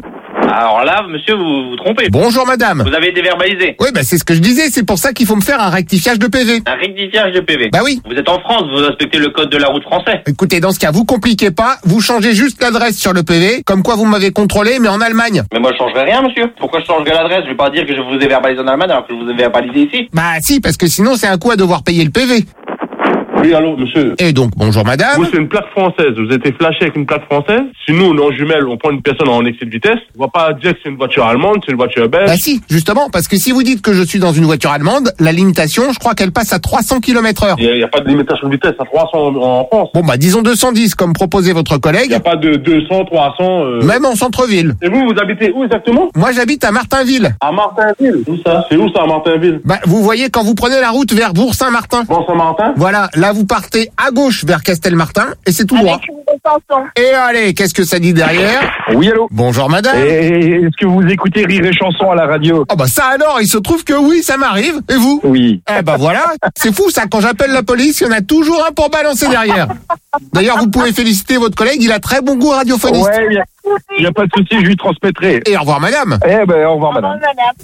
Alors là, monsieur, vous vous trompez. Bonjour madame. Vous avez déverbalisé. Oui, bah c'est ce que je disais. C'est pour ça qu'il faut me faire un rectifiage de P V. Un rectifiage de P V. Bah oui. Vous êtes en France, vous respectez le code de la route français. Écoutez, dans ce cas, vous compliquez pas. Vous changez juste l'adresse sur le P V, comme quoi vous m'avez contrôlé, mais en Allemagne. Mais moi, je changerai rien, monsieur. Pourquoi je changerai l'adresse? Je vais pas dire que je vous ai verbalisé en Allemagne alors que je vous ai verbalisé ici. Bah si, parce que sinon c'est un coup à devoir payer le P V. Oui, allô, monsieur. Et donc, bonjour madame. Vous, c'est une plaque française. Vous avez été flashé avec une plaque française. Si nous, on est en jumelle, on prend une personne en excès de vitesse, on va pas dire que c'est une voiture allemande, c'est une voiture belge. Bah si, justement, parce que si vous dites que je suis dans une voiture allemande, la limitation, je crois qu'elle passe à trois cents kilomètres heure. Il n'y a, a pas de limitation de vitesse à trois cents en, en France. Bon, bah disons deux cent dix, comme proposait votre collègue. Il n'y a pas de deux cents, trois cents... Euh... Même en centre-ville. Et vous, vous habitez où exactement? Moi, j'habite à Martinville. À Martinville? Où ça? C'est où ça, à Martinville? Bah, vous voyez, quand vous prenez la route vers Bourg-Saint-Martin. Bourg-Saint-Martin? Voilà, là, vous partez à gauche vers Castelmartin, et c'est tout droit. Avec une chanson. Et allez, qu'est-ce que ça dit derrière? Oui, allô? Bonjour madame. Et est-ce que vous écoutez Rire et Chanson à la radio? Oh bah ça alors, il se trouve que oui, ça m'arrive. Et vous? Oui. Eh bah voilà, c'est fou ça, quand j'appelle la police, il y en a toujours un pour balancer derrière. D'ailleurs, vous pouvez féliciter votre collègue, il a très bon goût radiophonique. Ouais, il n'y a, a pas de souci, je lui transmettrai. Et au revoir madame. Eh ben, au revoir madame.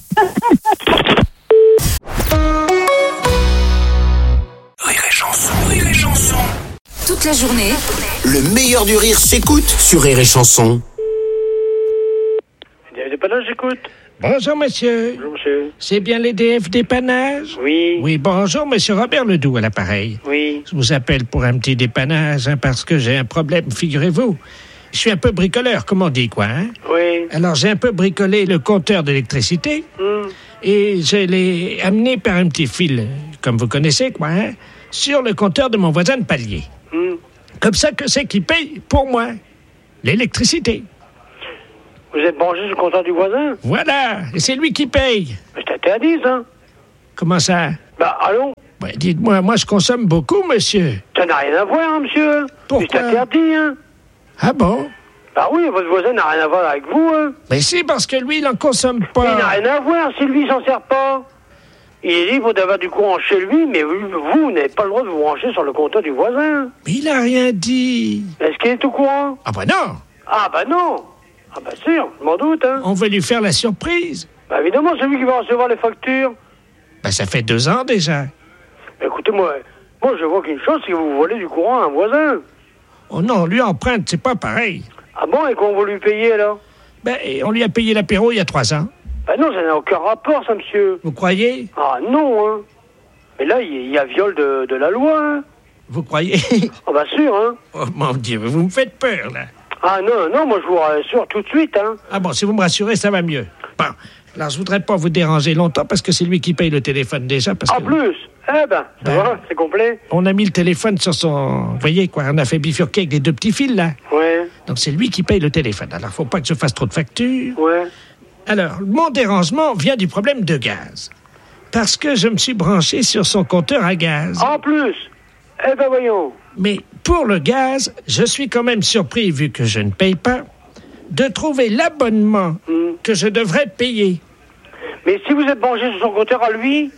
Rire et Chanson, Rire et Chanson. Toute la journée, Le meilleur du rire s'écoute sur Rire et Chanson. Dépannage, j'écoute. Bonjour, monsieur. Bonjour, monsieur. C'est bien les D F dépannage? Oui. Oui, bonjour, monsieur Robert Ledoux à l'appareil. Oui. Je vous appelle pour un petit dépannage, hein, parce que j'ai un problème, figurez-vous. Je suis un peu bricoleur, comme on dit, quoi, hein? Oui. Alors, j'ai un peu bricolé le compteur d'électricité, Hum. et je l'ai amené par un petit fil, comme vous connaissez, quoi, hein, sur le compteur de mon voisin de palier. Hum. Comme ça, que c'est qui paye pour moi l'électricité. Vous êtes branché sur le compteur du voisin? Voilà, et c'est lui qui paye. Mais c'est interdit, ça. Comment ça? Bah, allons. Ouais, dites-moi, moi, je consomme beaucoup, monsieur. Ça n'a rien à voir, hein, monsieur. Pourquoi? C'est interdit, hein. Ah bon? Bah oui, votre voisin n'a rien à voir avec vous, hein. Mais si, parce que lui, il en consomme Il pas. n'a rien à voir si lui, il s'en sert pas. Il est libre d'avoir du courant chez lui, mais vous, vous n'avez pas le droit de vous brancher sur le compteur du voisin. Mais il a rien dit. Est-ce qu'il est au courant? Ah bah non. Ah bah non. Ah bah sûr, je m'en doute, hein. On veut lui faire la surprise. Bah évidemment, c'est lui qui va recevoir les factures. Bah ça fait deux ans déjà. Mais écoutez, moi, moi je vois qu'une chose, c'est que vous volez du courant à un voisin. Oh non, lui emprunte, c'est pas pareil. Ah bon, et qu'on va lui payer, alors? Ben, on lui a payé l'apéro il y a trois ans. Bah non, ça n'a aucun rapport, ça, monsieur. Vous croyez? Ah non, hein. Mais là, il y a viol de, de la loi, hein. Vous croyez? Ah bah sûr, hein. Oh mon Dieu, vous me faites peur, là. Ah non, non, moi je vous rassure tout de suite, hein. Ah bon, si vous me rassurez, ça va mieux. Bon, alors je voudrais pas vous déranger longtemps parce que c'est lui qui paye le téléphone déjà. Parce En que plus, eh ben, ça Ben. va, c'est complet. on a mis le téléphone sur son... Vous voyez quoi, on a fait bifurquer avec les deux petits fils, là. Ouais, Donc c'est lui qui paye le téléphone. Alors faut pas que je fasse trop de factures. ouais. Alors, mon dérangement vient du problème de gaz. Parce que je me suis branché sur son compteur à gaz. En plus, eh ben voyons. Mais pour le gaz, je suis quand même surpris, vu que je ne paye pas, de trouver l'abonnement Hmm. que je devrais payer. Mais si vous êtes branché sur son compteur à lui,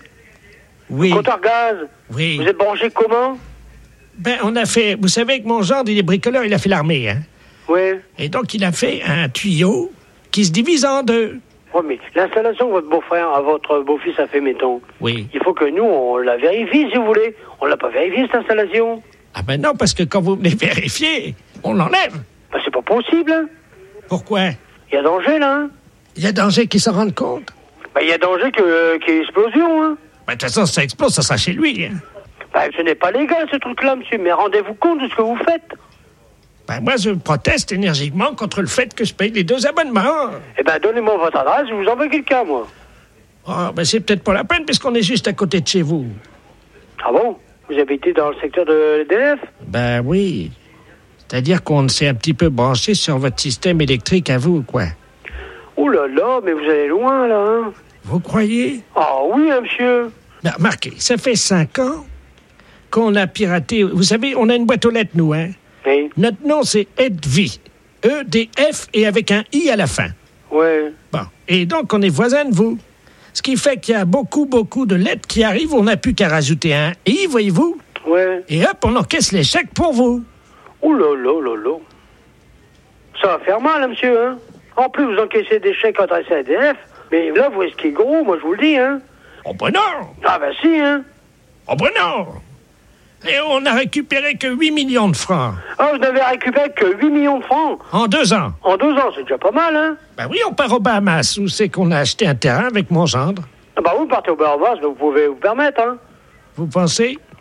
Oui. compteur gaz, Oui. vous êtes branché comment? Ben, on a fait... Vous savez que mon gendre, il est bricoleur, il a fait l'armée, hein. Ouais. Et donc, il a fait un tuyau qui se divise en deux. Ouais, mais l'installation que votre beau-frère, à votre beau-fils a fait, mettons, Oui. il faut que nous, on la vérifie, si vous voulez. On l'a pas vérifié, cette installation. Ah ben non, parce que quand vous venez vérifier, on l'enlève. Ben, c'est pas possible, hein. Pourquoi? Il y a danger, là, hein. Il y a danger qu'ils s'en rendent compte. Ben, il y a danger que, qu'il y ait explosion, hein. Ben, de toute façon, si ça explose, ça sera chez lui, hein. Ben, ce n'est pas légal, ce truc-là, monsieur, mais rendez-vous compte de ce que vous faites. Ben, moi, je proteste énergiquement contre le fait que je paye les deux abonnements. Eh ben, donnez-moi votre adresse, je vous envoie quelqu'un, moi. Ah, ben, c'est peut-être pas la peine, puisqu'on est juste à côté de chez vous. Ah bon? Vous habitez dans le secteur de l'E D F? Ben oui. C'est-à-dire qu'on s'est un petit peu branché sur votre système électrique à vous, quoi. Oh là là, mais vous allez loin, là, hein. Vous croyez? Ah oui, hein, monsieur. Ben, remarquez, ça fait cinq ans qu'on a piraté... Vous savez, on a une boîte aux lettres, nous, hein? Oui. Notre nom, c'est Edvi. E D F et avec un I à la fin. Ouais. Bon. Et donc, on est voisins de vous. Ce qui fait qu'il y a beaucoup, beaucoup de lettres qui arrivent. On n'a plus qu'à rajouter un I, voyez-vous. Ouais. Et hop, on encaisse les chèques pour vous. Oh là là là là. Ça va faire mal, hein, monsieur, hein. En plus, vous encaissez des chèques adressés à E D F. Mais là, vous risquez gros, moi, je vous le dis, hein. Oh ben non! Ah ben si, hein. Oh ben non! Et on n'a récupéré que huit millions de francs. Ah, vous n'avez récupéré que huit millions de francs. En deux ans. En deux ans, c'est déjà pas mal, hein. Ben oui, on part aux Bahamas, où c'est qu'on a acheté un terrain avec mon gendre. Ah bah vous partez au Bahamas, donc vous pouvez vous permettre, hein. Vous pensez?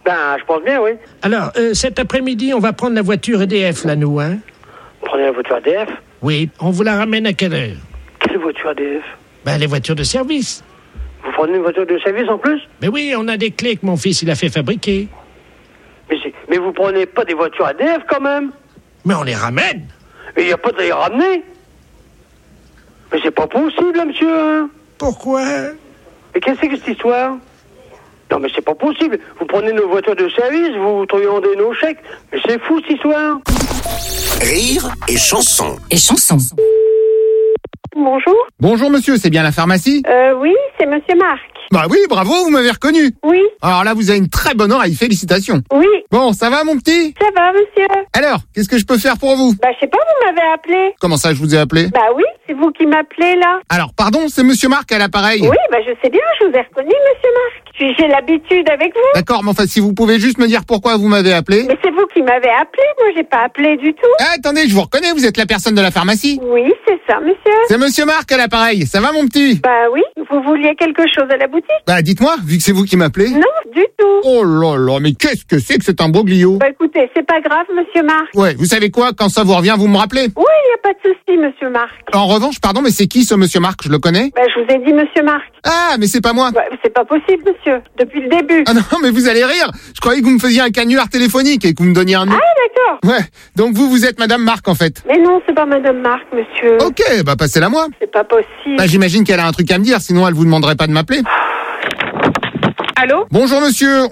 Ben, je pense bien, oui. Alors, euh, cet après-midi, on va prendre la voiture E D F, là, nous, hein? Prenez la voiture A D F. Oui, on vous la ramène à quelle heure? Quelle voiture A D F? Ben, les voitures de service. Vous prenez une voiture de service en plus? Mais oui, on a des clés que mon fils, il a fait fabriquer. Mais, c'est- mais vous prenez pas des voitures A D F quand même? Mais on les ramène. Mais il n'y a pas de les ramener. Mais c'est pas possible, là, monsieur. Hein. Pourquoi? Mais qu'est-ce que c'est que cette histoire? Non, mais c'est pas possible. Vous prenez nos voitures de service, vous truandez nos chèques. Mais c'est fou, cette histoire. Rire et chanson. Et chanson. Bonjour. Bonjour monsieur, c'est bien la pharmacie? Euh, oui, c'est Monsieur Marc. Bah oui, bravo, vous m'avez reconnu. Oui. Alors là, vous avez une très bonne oreille, félicitations. Oui. Bon, ça va mon petit? Ça va, monsieur? Alors, qu'est-ce que je peux faire pour vous? Bah, je sais pas, vous m'avez appelé. Comment ça, je vous ai appelé? Bah oui, c'est vous qui m'appelez, là. Alors, pardon, c'est monsieur Marc à l'appareil. Oui, bah je sais bien, je vous ai reconnu, Monsieur Marc. J'ai j'ai l'habitude avec vous. D'accord, mais enfin, si vous pouvez juste me dire pourquoi vous m'avez appelé. Mais c'est vous qui m'avez appelé, moi j'ai pas appelé du tout. Ah, attendez, je vous reconnais, vous êtes la personne de la pharmacie. Oui, c'est ça, monsieur. C'est monsieur Marc à l'appareil, ça va mon petit? Bah oui, vous vouliez quelque chose à la boutique? Bah dites-moi, vu que c'est vous qui m'appelez. Non, du tout. Oh là là, mais qu'est-ce que c'est que c'est un broglio? Bah écoutez, c'est pas grave, Monsieur Marc. Ouais, vous savez quoi, quand ça vous revient, vous me rappelez. Oui, y a pas de souci, Monsieur Marc. En revanche, pardon, mais c'est qui ce monsieur Marc? Je le connais? Bah je vous ai dit Monsieur Marc. Ah, mais c'est pas moi. Bah, c'est pas possible, monsieur. Depuis le début. Ah non, mais vous allez rire. Je croyais que vous me faisiez un canular téléphonique et que vous me donniez un nom. Ah d'accord. Ouais, donc vous, vous êtes Madame Marc en fait. Mais non, c'est pas Madame Marc, monsieur. Ok, bah passez-la moi. C'est pas possible. Bah j'imagine qu'elle a un truc à me dire, sinon elle vous demanderait pas de m'appeler. Allô? Bonjour monsieur.